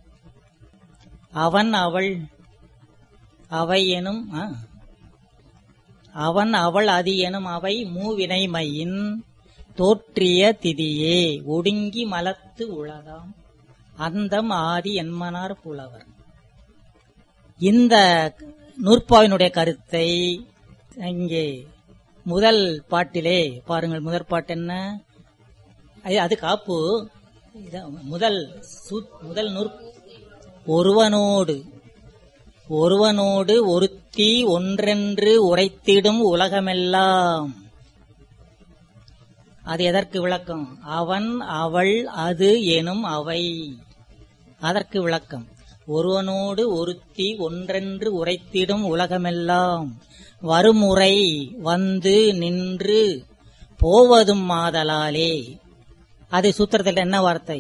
அவன் அவள் அவை எனும் அவன் அவள் அது எனும் அவை மூவினைமையின் தோற்றிய திதியே ஒடுங்கி மலத்து உளதாம் அந்தம் ஆதி என்மனார் புலவர். இந்த நூற்பாவினுடைய கருத்தை இங்கே முதல் பாட்டிலே பாருங்கள். முதல் பாட்டு என்ன? அது காப்பு. முதல் முதல் நூற் ஒருவனோடு ஒருவனோடு ஒருத்தி ஒன்றென்று உரைத்திடும் உலகமெல்லாம். அது எதற்கு விளக்கம்? அவன் அவள் அது எனும் அவை. அதற்கு விளக்கம் ஒருவனோடு ஒருத்தி ஒன்றென்று உரைத்திடும் உலகமெல்லாம் வருமுறை வந்து நின்று போவதும் மாதலாலே. அது சூத்திரத்தில் என்ன வார்த்தை?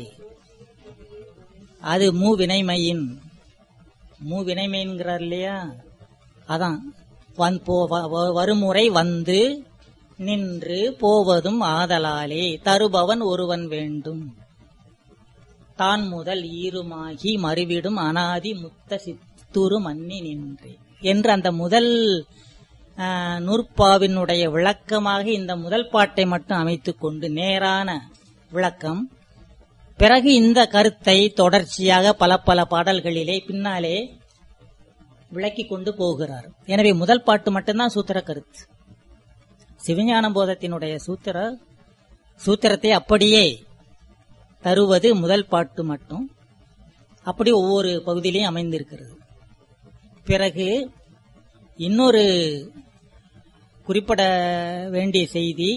அது மூவினைமையின். மூவினைமைங்கிறார் இல்லையா? அதான் வருமுறை வந்து நின்று போவதும் ஆதலாலே தருபவன் ஒருவன் வேண்டும். தான் முதல் ஈருமாகி மறுவிடும் அனாதி முத்த சித்துரு மன்னி நின்றே என்று அந்த முதல் நூற்பாவினுடைய விளக்கமாக இந்த முதல் பாட்டை மட்டும் அமைத்துக் கொண்டு நேரான விளக்கம். பிறகு இந்த கருத்தை தொடர்ச்சியாக பல பல பாடல்களிலே பின்னாலே விளக்கிக் கொண்டு போகிறார். எனவே முதல் பாட்டு மட்டும்தான் சூத்திர கருத்து. சிவஞான போதத்தினுடைய சூத்திர சூத்திரத்தை அப்படியே தருவது முதல் பாட்டு மட்டும். அப்படி ஒவ்வொரு பகுதியிலையும் அமைந்திருக்கிறது. பிறகு இன்னொரு குறிப்பிட வேண்டிய செய்தி,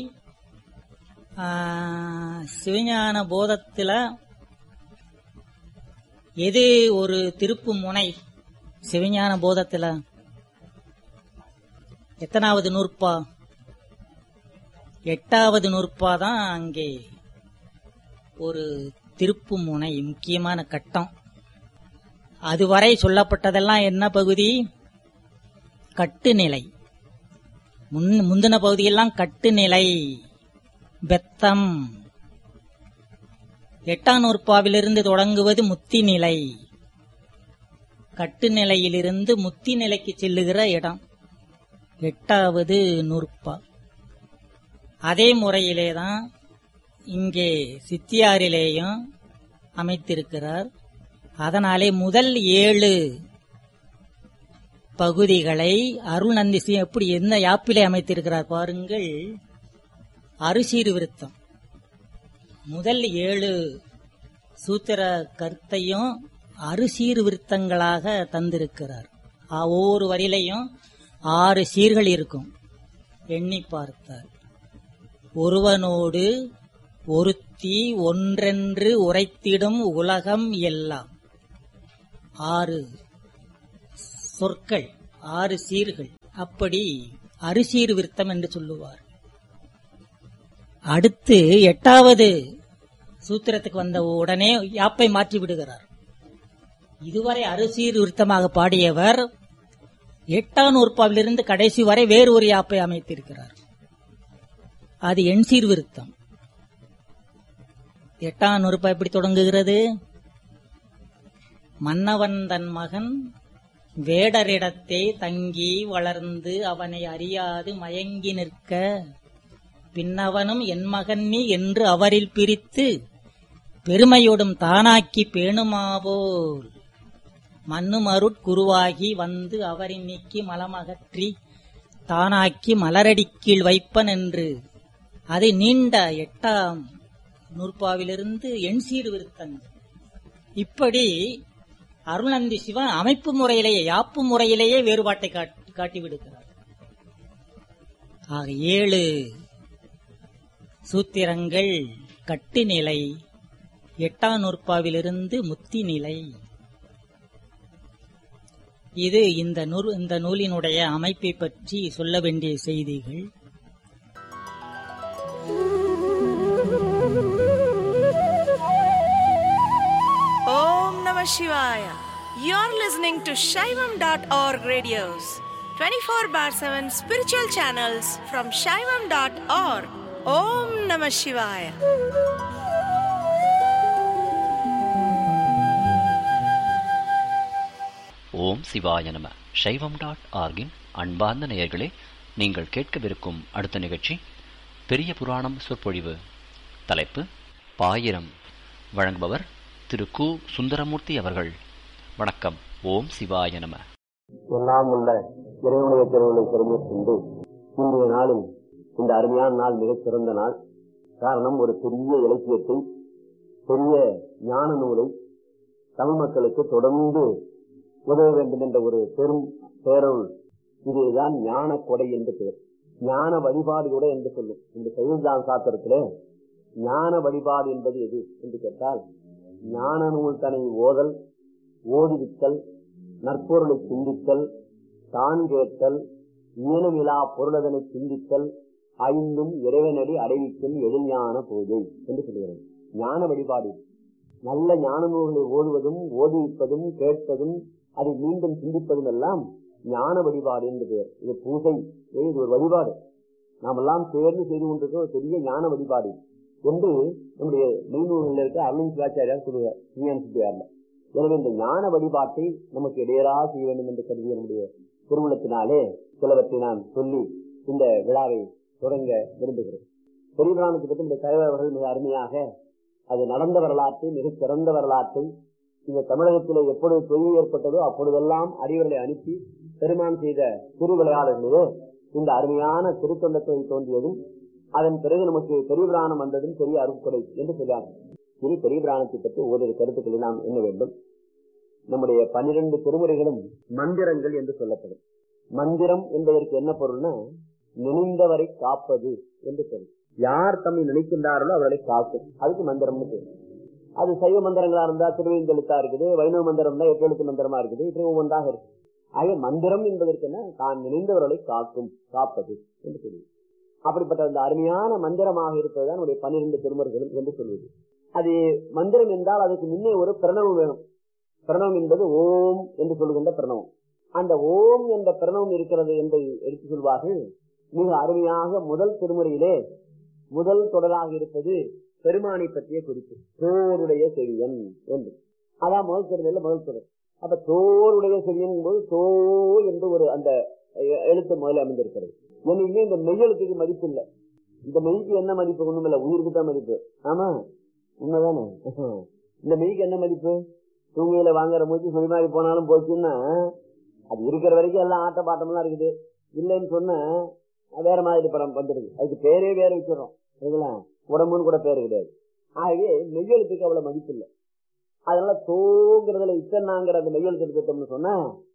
சிவஞான போதத்துல எது ஒரு திருப்பு முனை? சிவஞான போதத்துல எத்தனாவது நூற்பா? எட்டாவது நூற்பா தான் அங்கே ஒரு திருப்பு முனை, முக்கியமான கட்டம். அதுவரை சொல்லப்பட்டதெல்லாம் என்ன பகுதி? கட்டுநிலை. முந்தின பகுதியெல்லாம் கட்டுநிலை, பெத்தம். எட்டாம் நூற்பாவிலிருந்து தொடங்குவது முத்தி நிலை. கட்டுநிலையிலிருந்து முத்தி நிலைக்கு செல்லுகிற இடம் எட்டாவது நூற்பா. அதே முறையிலேதான் இங்கே சித்தியாரிலேயும் அமைத்திருக்கிறார். அதனாலே முதல் ஏழு பகுதிகளை அருள்நந்தி எப்படி எந்த யாப்பிலே அமைத்திருக்கிறார் பாருங்கள். அறுசீர் விருத்தம். முதல் ஏழு சூத்திர கருத்தையும் அறுசீர் விருத்தங்களாக தந்திருக்கிறார். ஒவ்வொரு வரியிலையும் ஆறு சீர்கள் இருக்கும். எண்ணி பார்த்தார். ஒருவனோடு ஒருத்தி ஒன்றென்று உரைத்திடும் உலகம் எல்லாம். ஆறு சொற்கள், ஆறு சீர்கள். அப்படி அறுசீர் விருத்தம் என்று சொல்லுவார். அடுத்து எட்டாவது சூத்திரத்துக்கு வந்த உடனே யாப்பை மாற்றி விடுகிறார். இதுவரை அறுசீர் விருத்தமாக பாடியவர் எட்டாம் நூற்பாவிலிருந்து கடைசி வரை வேறு ஒரு யாப்பை அமைத்திருக்கிறார். அது எண்சீர் விருத்தம். எட்டாம் நூற்பா எப்படி தொடங்குகிறது? மன்னவன் தன் மகன் வேடரிடத்தே தங்கி வளர்ந்து அவனை அறியாது மயங்கி நிற்க, பின்னவனும் என் மகன் நீ என்று அவரில் பிரித்து பெருமையோடும் தானாக்கி பேணுமாவோல் மண்ணுமருட் குருவாகி வந்து அவரின் நீக்கி மலமகற்றி தானாக்கி மலரடிக்கீழ் வைப்பன் என்று. அது நீண்ட எட்டாம் நூற்பாவிலிருந்து எண்சீர் விருத்தம். இப்படி அருள்நந்தி சிவன் அமைப்பு முறையிலேயே, யாப்பு முறையிலேயே வேறுபாட்டை காட்டிவிடுகிறார். ஆக ஏழு சூத்திரங்கள் கட்டுநிலை, எட்டாம் நூற்பாவிலிருந்து முத்தி நிலை. இது இந்த நூல் இந்த நூலினுடைய அமைப்பை பற்றி சொல்ல வேண்டிய செய்திகள். Om Namah Shivaya. You're listening to Shaivam dot org radios, twenty-four bar seven spiritual channels from Shaivam dot org. Om Namah Shivaya. ஓம் சிவாய நம. சைவம் டாட் ஆர்கின் அன்பார்ந்த நேயர்களே, நீங்கள் கேட்கவிருக்கும் அடுத்த நிகழ்ச்சி பெரிய புராணம் சொற்பொழிவு. தலைப்பு பாயிரம். வழங்குபவர் திரு கு சுந்தரமூர்த்தி அவர்கள். வணக்கம். ஓம் சிவாய நம. எல்லாம் உள்ள இறைவனுடைய திருவுளை பெருமை கொண்டு இன்றைய நாளில் இந்த அருமையான நாள் மிகச் சிறந்த நாள். காரணம், ஒரு பெரிய இலக்கியத்தை, பெரிய ஞான நூலை தமிழ் மக்களுக்கு தொடர்ந்து உதவ வேண்டும் என்ற ஒரு பெரும் பேரருள். இதுதான் ஞான கொடை என்று பெயர். ஞான வழிபாடு கூட என்று சொல்லும். இந்த சைவசித்தாந்த சாஸ்திரத்திலே ஞான வழிபாடு என்பது எது என்று கேட்டால், ஞான நூல் தனை ஓதல், ஓதுவித்தல், நற்பொருளை சிந்தித்தல், தான் கேட்டல், ஈனமிலா பொருளதனை சிந்தித்தல், ஐந்தும் இறைவனடி அடைவிக்கும் எதிர்ஞான பூஜை என்று சொல்லுகிறது. ஞான வழிபாடு நல்ல ஞான நூல்களை ஓடுவதும், ஓதுவிப்பதும், கேட்பதும், அதை மீண்டும் சிந்திப்பதும் எல்லாம் ஞான வழிபாடு என்று பெயர். இது பூஜை, இது ஒரு வழிபாடு. நாம் எல்லாம் சேர்ந்து செய்து கொண்டிருக்க ஒரு பெரிய ஞான வழிபாடு என்று நம்முடைய மெய்நூலில் இருக்க அருள் சிவாச்சாரியார் சொல்லுவார். எனவே இந்த ஞான வழிபாட்டை நமக்கு இடையராக செய்ய வேண்டும் என்று கருதிய நம்முடைய திருமணத்தினாலே சிலவற்றை நான் சொல்லி இந்த விழாவை தொடங்க விரும்புகிறேன். பெரிய புராணத்தை பற்றி இந்த தலைவர்கள் மிக அருமையாக அது நடந்த வரலாற்றை, மிகச் சிறந்த வரலாற்றை, இந்த தமிழகத்திலே எப்பொழுது தொழில் ஏற்பட்டதோ அப்பொழுதெல்லாம் அறிவர்களை அனுப்பி பெருமான் செய்த திருவிளையாடல்களே இந்த அருமையான திருத்தொண்டத்தை தோன்றியதும், அதன் பிறகு நமக்கு பெரிய புராணம் வந்ததும் பெரிய அருட்கொடை என்று சொல்றாங்க. இனி பெரிய புராணத்தை பற்றி ஓரிரு கருத்துக்களை நாம் எண்ண வேண்டும். நம்முடைய பன்னிரண்டு திருமுறைகளும் மந்திரங்கள் என்று சொல்லப்படும். மந்திரம் என்பதற்கு என்ன பொருள்னா, நினைந்தவரை காப்பது என்று பொருள். யார் தம்மை நினைக்கின்றார்களோ அவர்களை காக்கும், அதுக்கு மந்திரம்னு பேர். அது சைவ மந்திரங்களா இருந்தா திருவைந்து எழுத்தா இருக்குது, வைணவ மந்திரம் தான் எட்டு எழுத்து மந்திரமா இருக்குது, இப்படி ஒவ்வொன்றாக இருக்கு. ஆக மந்திரம் என்பதற்கு என்ன, தான் நினைந்தவர்களை காக்கும், காப்பது என்று சொல்லுவது. அப்படிப்பட்ட அந்த அருமையான மந்திரமாக இருப்பதுதான் நம்முடைய பன்னிரண்டு திருமுறைகளும் என்று சொல்வது. அது மந்திரம் என்றால் அதுக்கு முன்னே ஒரு பிரணவம் வேணும். பிரணவம் என்பது ஓம் என்று சொல்லுகின்ற பிரணவம். அந்த ஓம் என்ற பிரணவம் இருக்கிறது என்று எடுத்து சொல்வார்கள். மிக அருமையாக முதல் திருமுறையிலே முதல் தொடராக இருப்பது பெருமானை பற்றிய குறிப்பு, தோருடைய செவியன் என்று. அதான் முதல் திருமுறையில முதல் தொடர். அப்ப தோருடைய செவியன் போது தோ என்று ஒரு அந்த எழுத்து முதல்ல அமைந்திருக்கிறது. என்னைக்குமே இந்த மெய்யெழுத்துக்கு மதிப்பு இல்லை. இந்த மெய்க்கு என்ன மதிப்பு? ஒண்ணும் இல்லை, உயிருக்கு தான் மதிப்பு. ஆமா, உண்மைதானே. இந்த மெய்க்கு என்ன மதிப்பு? தூங்கையில வாங்குற மூச்சு சொல்லி மாதிரி போனாலும் போச்சுன்னா அது இருக்கிற வரைக்கும் எல்லாம் ஆட்ட பாட்டம்லாம் இருக்குது. இல்லைன்னு சொன்ன வேற மாதிரி படம் வந்துடுது. அதுக்கு பேரே வேற வச்சிடறோம். உடம்புன்னு கூட பேரு கிடையாது. ஆகவே மெய்யெழுத்துக்கு அவ்வளவு மதிப்பு இல்லை. அதனால தோங்கிறதுல இத்தனாங்கிற அந்த மெய்யெழுத்து எடுத்துட்டோம்னு சொன்னா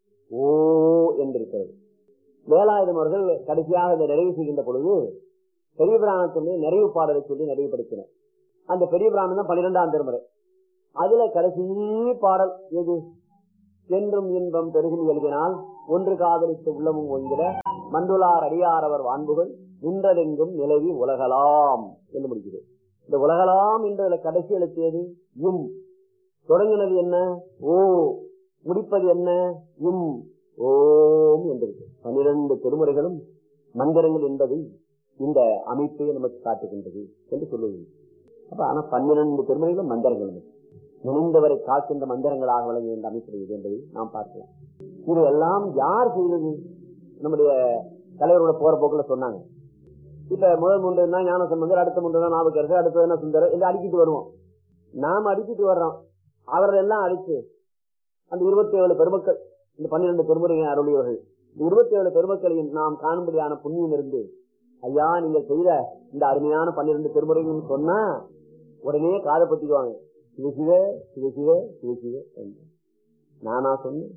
ஓ என்று இருக்கிறது. வேலாயுதம் அவர்கள் கடைசியாக அதை நிறைவு செய்கின்ற பொழுது பெரிய புராணத்தினுடைய நிறைவு பாடலை சொல்லி நிறைவுபடுத்தினார். அந்த பெரிய புராணம் தான் பன்னிரெண்டாம் திருமுறை. அதுல கடைசி பாடல் எது? என்றும் இன்பம் பெருகும் எழுதினால் ஒன்று காதலித்து உள்ளமும் ஒங்கிட மண்டுளார் அடியாரவர் வான்புகள் நின்றதெங்கும் நிலவி உலகலாம் என்று முடிக்கிறது. இந்த உலகலாம் என்ற கடைசி எழுத்தியது இம். தொடங்கினது என்ன? ஓ. முடிப்பது என்ன? இம். ஓம் என்றிருக்கு. பனிரெண்டு திருமுறைகளும் மந்திரங்கள் என்பது இந்த அமைப்பை நமக்கு காட்டுகின்றது என்று சொல்லுவது. அப்ப ஆனா பன்னிரண்டு திருமுறைகளும் மந்திரங்கள் நினைந்தவரை காக்கின்ற மந்திரங்களாக விளங்குகின்ற இந்த அமைப்பு இது என்பதை நாம் பார்க்கலாம். இது எல்லாம் யார் செய்தது? நம்முடைய தலைவரோட போற போக்குல சொன்னாங்க. இப்ப முதல் மூன்று தான் ஞான சம்பந்தர், அடுத்த மூன்று தான் நாவுக்கரசர், அடுத்தது என்ன சுந்தரர் என்று அடிக்கிட்டு வருவோம். நாம் அடிக்கிட்டு வர்றோம். அவர்கள் எல்லாம் அடித்து அந்த இருபத்தி ஏழு பெருமக்கள், இந்த பன்னிரண்டு பெருமுறைகளை அருளியவர்கள், இருபத்தி ஏழு பெருமக்களையும் நாம் காணும்படியான புண்ணியம் இருந்து, ஐயா நீங்கள் செய்த இந்த அருமையான பன்னிரண்டு பெருமுறைகள் சொன்னா உடனே காதை பத்திக்குவாங்க. சிவசிவ சிவசிவ சிவசிவ. நானா சொன்னேன்?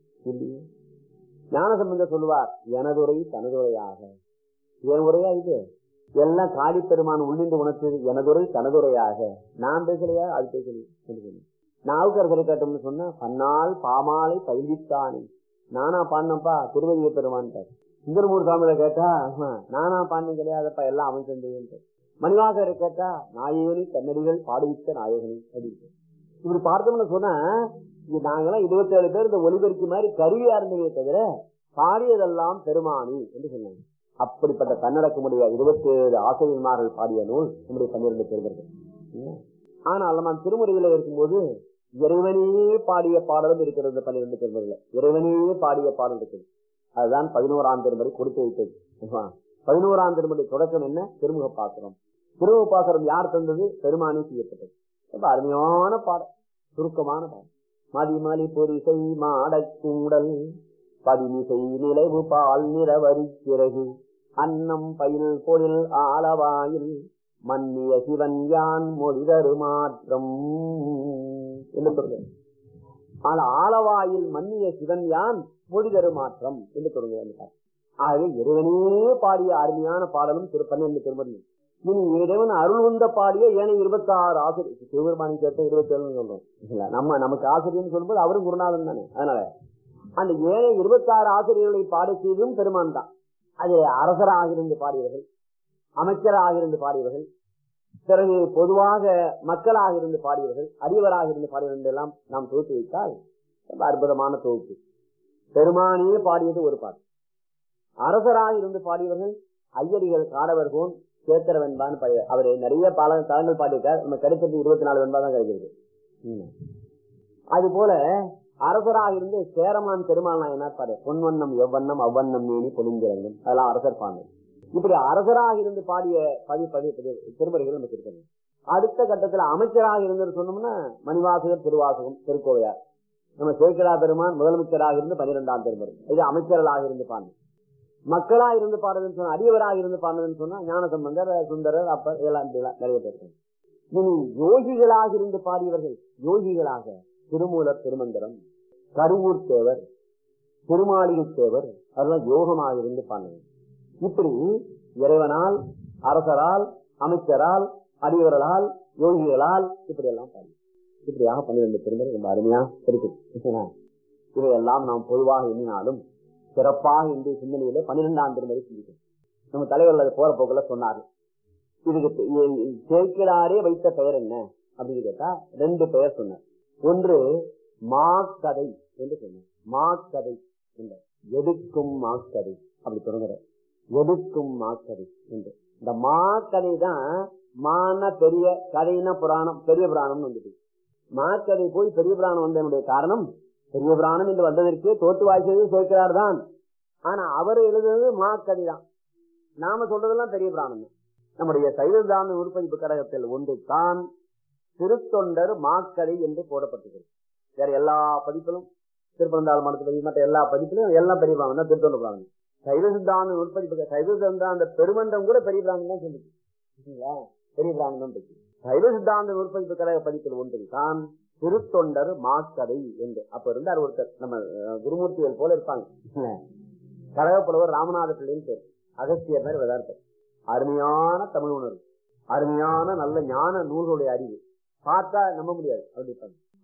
ஞான சம்பந்தர் சொல்லுவார், எனதுரை தனதுரையாக. என் உரையா இது? எல்லாம் காளி பெருமான் உள்ளிந்து உணர்த்தது எனதுரை தனதுரையாக. நான் பேசலையா? அது பேசலையே. நாவுக்கரசரை கேட்டோம்னு சொன்னா பன்னால் பாமாலை பயில்வித்தானே. நானா பாடினப்பா திருவதிக பெருமான். சுந்தரமூர் சாமியில கேட்டா நானா பாடின கிடையாதப்பா, எல்லாம் அவன் செஞ்சது. மணிவாசரை கேட்டா நாயகனி கண்ணடிகள் பாடுவித்த நாயகனி அப்படின்னு. இப்படி பார்த்தோம்னு சொன்னா நாங்கெல்லாம் இருபத்தி ஏழு பேர் இந்த ஒலிபெருக்கி மாதிரி கருவியா இருந்தவங்க தவிர பாடியதெல்லாம் பெருமானி என்று சொன்னாங்க. அப்படிப்பட்ட தன்னடக்கமுடைய இருபத்தி ஏழு ஆசிரியர்மார்கள் பாடிய நூல் நம்முடைய பன்னிரண்டு பெருமர்கள். ஆனால் நம்ம திருமுறையில இருக்கும்போது இறைவனே பாடிய பாடலும் இருக்கிறது. பன்னிரண்டு பெருமர்கள் இறைவனே பாடிய பாடல் இருக்குது. அதுதான் பதினோராம் திருமுறை கொடுத்து வைத்தது. பதினோராம் திருமுறை தொடக்கம் என்ன? திருமுக பாசுரம். திருமுக பாசுரம் யார் தந்தது? பெருமானே செய்யப்பட்டது. ரொம்ப அருமையான பாடம், சுருக்கமான பாடம். மதிமலி பொறிசை மாடக்கூடல் பதினிசை நிலைவு பால் நிறவரி சிறகு அன்னம் பயில் பொழில் ஆலவாயில் மன்னிய சிவன் யான் மொழிதரு மாற்றம் என்று சொல்றேன். ஆலவாயில் மன்னிய சிவன் யான் மொழிதரு மாற்றம் என்று சொல்லுங்க. ஆகவே இறைவனே பாடிய அருமையான பாடலும் திரு பன்னிரண்டு திருமணி. இனி இறைவன் அருள் வந்த பாடிய ஏனைய இருபத்தி ஆறு ஆசிரியர், சிவபெருமானி சேர்த்த இருபத்தி ஏழு சொல்றோம். நம்ம நமக்கு ஆசிரியர்னு சொல்லும்போது அவரும் குருநாதன் தானே. அதனால அந்த ஏழை இருபத்தி ஆறு ஆசிரியர்களை பாட செய்தும் பெருமான் தான். அது அரசராக இருந்து பாடியவர்கள், அமைச்சராக இருந்து பாடியவர்கள், பிறகு பொதுவாக மக்களாக இருந்து பாடியவர்கள், அறிவராக இருந்து பாடியவர்கள் எல்லாம் நாம் தொகுத்து வைத்தால் ரொம்ப அற்புதமான தொகுப்பு. பெருமானியே பாடியது ஒரு பாட்டு. அரசராக இருந்து பாடியவர்கள் ஐயடிகள், காடவர்கோன், சேத்திரவென்பான்னு பாடிய அவரு நிறைய பல தலங்கள் பாடியிருக்கார். நம்ம கிடைச்சது இருபத்தி நாலு வெண்பா தான் கிடைக்கிறது. அது போல அரசராக இருந்து சேரமான் பெருமாள் நாயனார் பாடு பொன்வண்ணம் எவ்வண்ணம் அவ்வண்ணம் மேனி பொலிந்திரங்கும், அதெல்லாம் அரசர் பாடு. இப்படி அரசராக இருந்து பாடிய பதி பதி திருமுறைகள் நமக்கு இருக்கிறது. அடுத்த கட்டத்துல அமைச்சராக இருந்து சொன்னோம்னா மணிவாசகர், திருவாசகம், திருக்கோவையார். நம்ம சேக்கிழா பெருமான் முதலமைச்சராக இருந்து பனிரெண்டாம் திருமுறை, இது அமைச்சர்களாக இருந்து பாடு. மக்களா இருந்து பாடுறதுன்னு சொன்னா, அடியவராக இருந்து பாடுறதுன்னு சொன்னா ஞான சம்பந்தர், சுந்தரர், அப்பர், இதெல்லாம் நிறைய பேர். இனி யோகிகளாக இருந்து பாடியவர்கள், யோகிகளாக திருமூலர், திருமந்திரம், கருவூர் தேவர், திருமாளிகை தேவர், அதெல்லாம் யோகமாக இருந்து பாடுங்க. இப்படி இறைவனால், அரசரால், அமைச்சரால், அடியவர்களால், யோகிகளால் இப்படி எல்லாம் பாடு. இப்படியாக பன்னிரண்டு திருமுறை ரொம்ப அருமையா இருக்கு. இவையெல்லாம் நாம் பொதுவாக எண்ணினாலும் சிறப்பாக இந்திய சிந்தனையில பன்னிரெண்டாம் திருமுறை சிந்திக்கும். நம்ம தலைவர்கள் போற போக்குல சொன்னார்கள். இதுக்கு சேக்கிழாரே வைத்த பெயர் என்ன அப்படின்னு கேட்டா ரெண்டு பெயர் சொன்னார். ஒன்று மாக்கதை என்று சொன்னார். மாக்கதை என்ற எடுக்கும் மாக்கதை அப்படி தொடங்குற எடுக்கும் மாக்கதை என்று. இந்த மாக்கதை தான் மான பெரிய கதைனா புராணம், பெரிய புராணம் வந்துட்டு. மாக்கதை போய் பெரிய புராணம் வந்தனுடைய காரணம், பெரிய புராணம் என்று வந்ததற்கு தோற்று வாய்ச்சது சேர்க்கிறார் தான். ஆனா அவர் எழுதுறது மாக்கதை தான். நாம சொல்றதெல்லாம் பெரிய புராணம் தான். நம்முடைய சைவதான உருப்பதிப்பு கழகத்தில் ஒன்று தான் திருத்தொண்டர் மாக்கதை என்று போடப்பட்டிருக்கிறது. வேற எல்லா பதிப்பிலும், திருப்பந்தாள் மடத்து மற்ற எல்லா பதிப்பிலும் எல்லாம் பெரிய புராணம் தான், திருத்தொண்டர் புராணம். சைவ சித்தாந்த உற்பத்தி சைவ சித்தாந்த பெருமன்றம் கூட பெரிய புராணம் தான் சொல்லிச்சு. பெரிய புராணம் தான் இருக்கு. சைவ சித்தாந்த உற்பத்தி கழக பதிப்பில் ஒன்று தான் திருத்தொண்டர் மாக்கதை என்று. அப்ப இருந்தார் ஒருத்தர், நம்ம குருமூர்த்திகள் போல இருப்பாங்க, கழக புலவர் ராமநாத பிள்ளைன்னு பேர், அகஸ்தியர் மாதிரி விதார்த்தர். அருமையான தமிழ் உணர்வு, அருமையான நல்ல ஞான நூல்களுடைய அறிவு, பார்த்தா நம்ப முடியாது அப்படி இருப்பாங்க.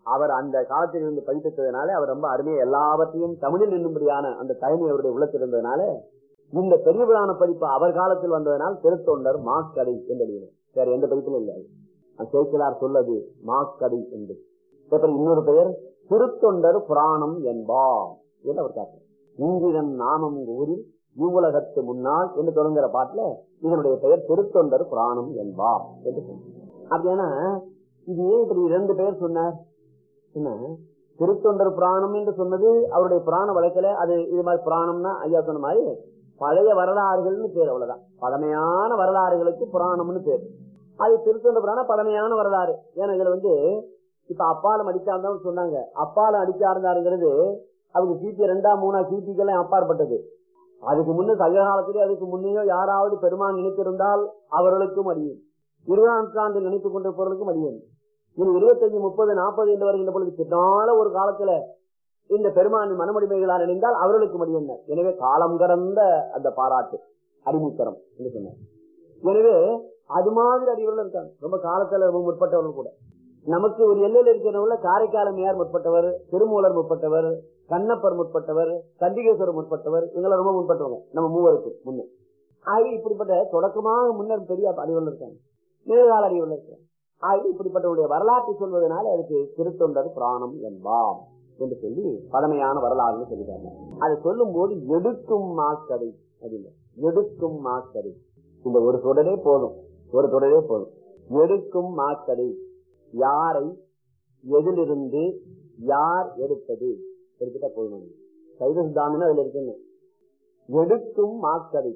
அவர் அந்த காலத்தில் இருந்து படித்ததுனால அவர் ரொம்ப அருமையா எல்லாவற்றையும் தமிழில் நின்றும்படியான அந்த தயமை அவருடைய உள்ளத்தில் இருந்ததுனால இந்த பெரிய புராண பதிப்பு அவர் காலத்தில் வந்ததனால் திருத்தொண்டர் மாக்கடை என்று வேற எந்த பதிப்பிலும் இல்லை. சேக்கிழார் சொல்லது மாக்கடை என்று. இன்னொரு பெயர் திருத்தொண்டர் புராணம் என்பார் என்று அவர் காட்டுறார். இங்கிரன் நாமம் ஊரில் இவ்வுலகத்து முன்னால் என்று தொடங்குற பாட்டுல இதனுடைய பெயர் திருத்தொண்டர் புராணம் என்பார் என்று சொன்னார். அப்படின்னா இது ஏன் இப்படி இரண்டு பெயர் சொன்னார்? என்ன திருத்தொண்டர் புராணம் என்று சொன்னது அவருடைய புராண வழக்கில அது இது மாதிரி புராணம்னா ஐயா சொன்ன மாதிரி பழைய வரலாறுகள்னு பேர், அவ்வளவுதான். பழமையான வரலாறுகளுக்கு புராணம்னு பேர். அது திருத்தொண்டர் புராணம் பழமையான வரலாறு. ஏன்னா இதுல வந்து இப்ப அப்பாலம் அடிச்சார்ந்தவங்க சொன்னாங்க. அப்பாலம் அடிச்சார்ந்தாருங்கிறது அவங்க கிபி ரெண்டா மூணா கிபிக்கெல்லாம் அப்பாற்பட்டது. அதுக்கு முன்ன சங்க காலத்திலே அதுக்கு முன்னையோ யாராவது பெருமான் நினைத்திருந்தால் அவர்களுக்கும் அறியும், இருபதாம் நூற்றாண்டில் நினைத்துக் கொண்டிருப்பவர்களுக்கும் அறியும். இனி இருபத்தஞ்சு முப்பது நாற்பது என்று வருகின்ற பொழுது பின்னால ஒரு காலத்துல இந்த பெருமானின் மனமுடிமைகளால் இணைந்தால் அவர்களுக்கு முடியும். எனவே காலம் கடந்த அந்த பாராட்டு அறிமுத்தரம் என்று சொன்னார். எனவே அது மாதிரி அறிவுகள் இருக்காங்க. ரொம்ப காலத்துல ரொம்ப முற்பட்டவர்கள் கூட. நமக்கு ஒரு எல்லையில் இருக்கிறவங்கள காரைக்காலமையார் முற்பட்டவர், திருமூலர் முற்பட்டவர், கண்ணப்பர் முற்பட்டவர், சண்டிகேஸ்வரர் முற்பட்டவர், இவங்களை ரொம்ப முற்பட்டவங்க நம்ம மூவருக்கு முன்னே. ஆகவே இப்படிப்பட்ட தொடக்கமாக முன்னர் பெரிய அறிவுகள் இருக்காங்க, நிகழ்கால அறிவுகள் இருக்காங்க. ஆகவே இப்படிப்பட்டவருடைய வரலாற்றை சொல்வதனால அதுக்கு திருத்தொண்டர் புராணம் என்பார் என்று சொல்லி பழமையான வரலாறுன்னு சொல்லிட்டாங்க. அதை சொல்லும் போது எடுக்கும் மாக்கதை அப்படின்னு எடுக்கும் மாக்கதை இந்த ஒரு தொடரே போதும், ஒரு தொடரே போதும். எடுக்கும் மாக்கதை யாரை எதிலிருந்து யார் எடுத்தது எடுத்துட்டா போதும். சைவ சித்தாந்தம் அதுல இருக்குங்க. எடுக்கும் மாக்கதை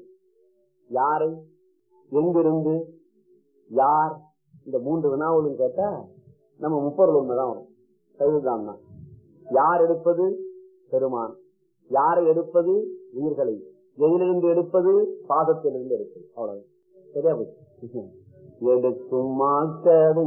யாரை எங்கிருந்து யார், இந்த மூன்று வினாவுகளும் கேட்டா நம்ம முப்பொருள் உண்மைதான் வரும். சைவ சித்தாந்தம் யார் எடுப்பது? பெருமான். யாரை எடுப்பது? உயிர்களை. எதிலிருந்து எடுப்பது? பாதத்திலிருந்து எடுப்பது. அவ்வளவு சரியா போச்சு. எடுக்கும் மாக்கதை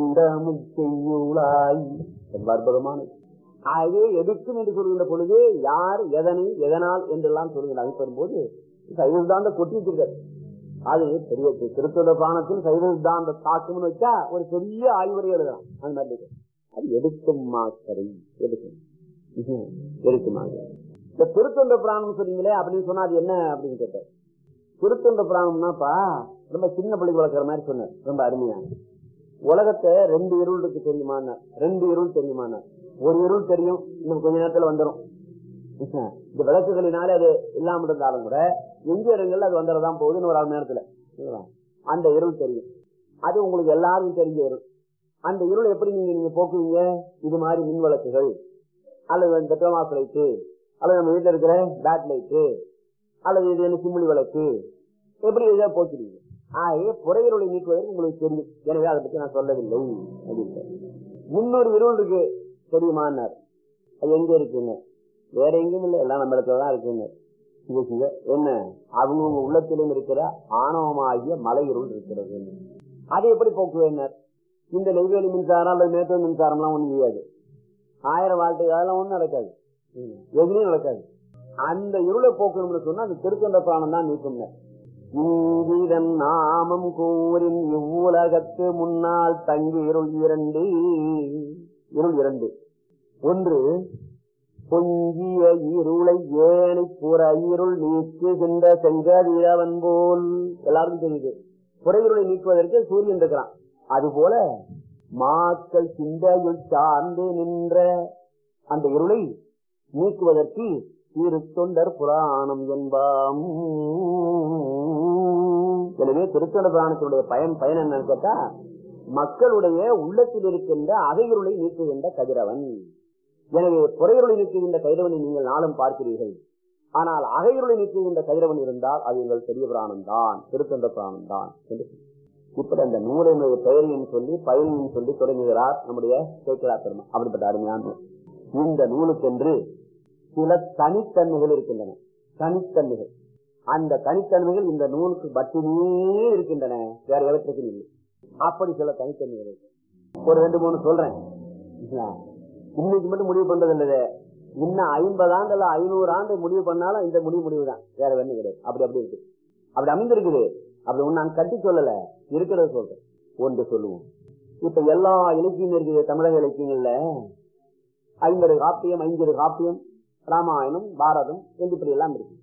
செய்யுளாய் அற்புதமானது. ஆகவே எடுக்கும் என்று சொல்கின்ற பொழுது யார் எதனை எதனால் என்றெல்லாம் சொல்கின்ற அமைப்பெறும் போது சைவ சித்தாந்த கொட்டி வச்சிருக்காரு. அது பெரிய திருத்தொண்டர் புராணத்தில் சைவ சித்தாந்த தாக்கும்னு வச்சா ஒரு பெரிய ஆய்வுரை எழுதலாம். அந்த மாதிரி அது எடுக்கும் மாக்கரை எடுக்கும் எடுக்குமாங்க. இந்த திருத்தொண்டர் புராணம் சொன்னீங்களே அப்படின்னு சொன்னா அது என்ன அப்படின்னு கேட்டார். திருத்தொண்டர் புராணம்னாப்பா ரொம்ப சின்ன பிள்ளைக்கு வளர்க்குற மாதிரி சொன்னார். ரொம்ப அருமையான உலகத்தை ரெண்டு இருள் இருக்கு தெரியுமானார். ரெண்டு இருள் தெரியுமானார். ஒரு இருள் தெரியும், இன்னும் கொஞ்ச நேரத்துல வந்துடும். இந்த விளக்குகளினாலே அது இல்லாம இருந்தாலும் கூட எங்க இடங்கள்ல அது வந்துடதான் போகுதுன்னு ஒரு அரை நேரத்துல அந்த இருள் தெரியும். அது உங்களுக்கு எல்லாரும் தெரிஞ்ச இருள். அந்த இருள் எப்படி நீங்க நீங்க போக்குவீங்க? இது மாதிரி மின் விளக்குகள் அல்லது பெட்ரோமாஸ் லைட்டு அல்லது நம்ம வீட்டுல இருக்கிற பேட் லைட்டு அல்லது இது என்ன சிம்மிளி விளக்கு எப்படி இதை போக்குறீங்க? ஆகவே புறையிருளை நீக்குவதற்கு உங்களுக்கு தெரியும். எனவே அதை பத்தி நான் சொல்லவில்லை அப்படின்னு. முன்னொரு இருள் இருக்கு தெரியுமான்னார். அது எங்க இருக்குங்க? வேற எங்கேயும் இல்லை, எல்லாம் நம்ம இடத்துலதான் இருக்குங்க. என்ன அவங்க உள்ளத்திலும் இருக்கிற ஆணவமாகிய மலை இருள் இருக்கிறது. அதை எப்படி போக்குவேன்னார். இந்த நெய்வேலி மின்சாரம் அல்லது மேட்டூர் மின்சாரம் எல்லாம் ஒண்ணு செய்யாது. ஆயிரம் வால்ட்டு அதெல்லாம் ஒண்ணும் நடக்காது, எதுலையும் நடக்காது. அந்த இருளை போக்கணும்னு சொன்னா அந்த திருத்தொண்டர் புராணம் தான் நீக்கும். இங்கிரன் நாமம் கூறின் இவ்வுலகத்து முன்னால் தங்கி இருள் இரண்டு. இருள் இரண்டு. ஒன்று பொங்கிய இருளை ஏனை புற இருள் நீக்குகின்ற செங்கதிரவன் போல். எல்லாருக்கும் தெரியுது புறையிருளை நீக்குவதற்கு சூரியன் இருக்கிறான். அதுபோல மாக்கள் சிந்தையுள் சார்ந்து நின்ற அந்த இருளை நீக்குவதற்கு திருத்தொண்டர் புராணம் என்பாம். எனவே திருத்தொண்டர் புராணத்தினுடைய பயன் பயன் என்னன்னு கேட்டா மக்களுடைய உள்ளத்தில் இருக்கின்ற அகையிருளை நீக்குகின்ற கதிரவன். எனவே புறையிருளை நீக்குகின்ற கதிரவனை நீங்கள் நாளும் பார்க்கிறீர்கள். ஆனால் அகையிருளை நீக்குகின்ற கதிரவன் இருந்தால் அது உங்கள் பெரிய புராணம் தான், திருத்தொண்டர் புராணம் தான் என்று இப்படி அந்த நூலினுடைய பெயரையும் சொல்லி பயனையும் சொல்லி தொடங்குகிறார் நம்முடைய சேக்கிழார் பெருமான். அப்படிப்பட்ட அருமையான இந்த நூலுக்கென்று சில தனித்தன்மைகள் இருக்கின்றன. தனித்தன்மைகள், அந்த தனித்தன்மைகள் இந்த நூலுக்கு மட்டுமே இருக்கின்றன, வேற எவற்றுக்கும் இல்லை. அப்படி சில தனித்தன்மைகள் இருக்கு. ஒரு ரெண்டு மூணு சொல்றேன். இன்னைக்கு மட்டும் முடிவு பண்றது இல்லது. இன்னும் ஐம்பது ஆண்டு இல்ல ஐநூறு ஆண்டு முடிவு பண்ணாலும் இந்த முடிவு முடிவு தான், வேற வேணும் கிடையாது. அப்படி அப்படி இருக்கு, அப்படி அமைந்திருக்குது. அப்படி ஒண்ணு நாங்க கட்டி சொல்லல, இருக்கிறத சொல்றேன். ஒன்று சொல்லுவோம். இப்ப எல்லா இலக்கியம் இருக்கிற தமிழக இலக்கியங்கள்ல ஐம்பது காப்பியம் ஐம்பது காப்பியம் ராமாயணம் பாரதம் என்று இப்படி எல்லாம் இருக்கு.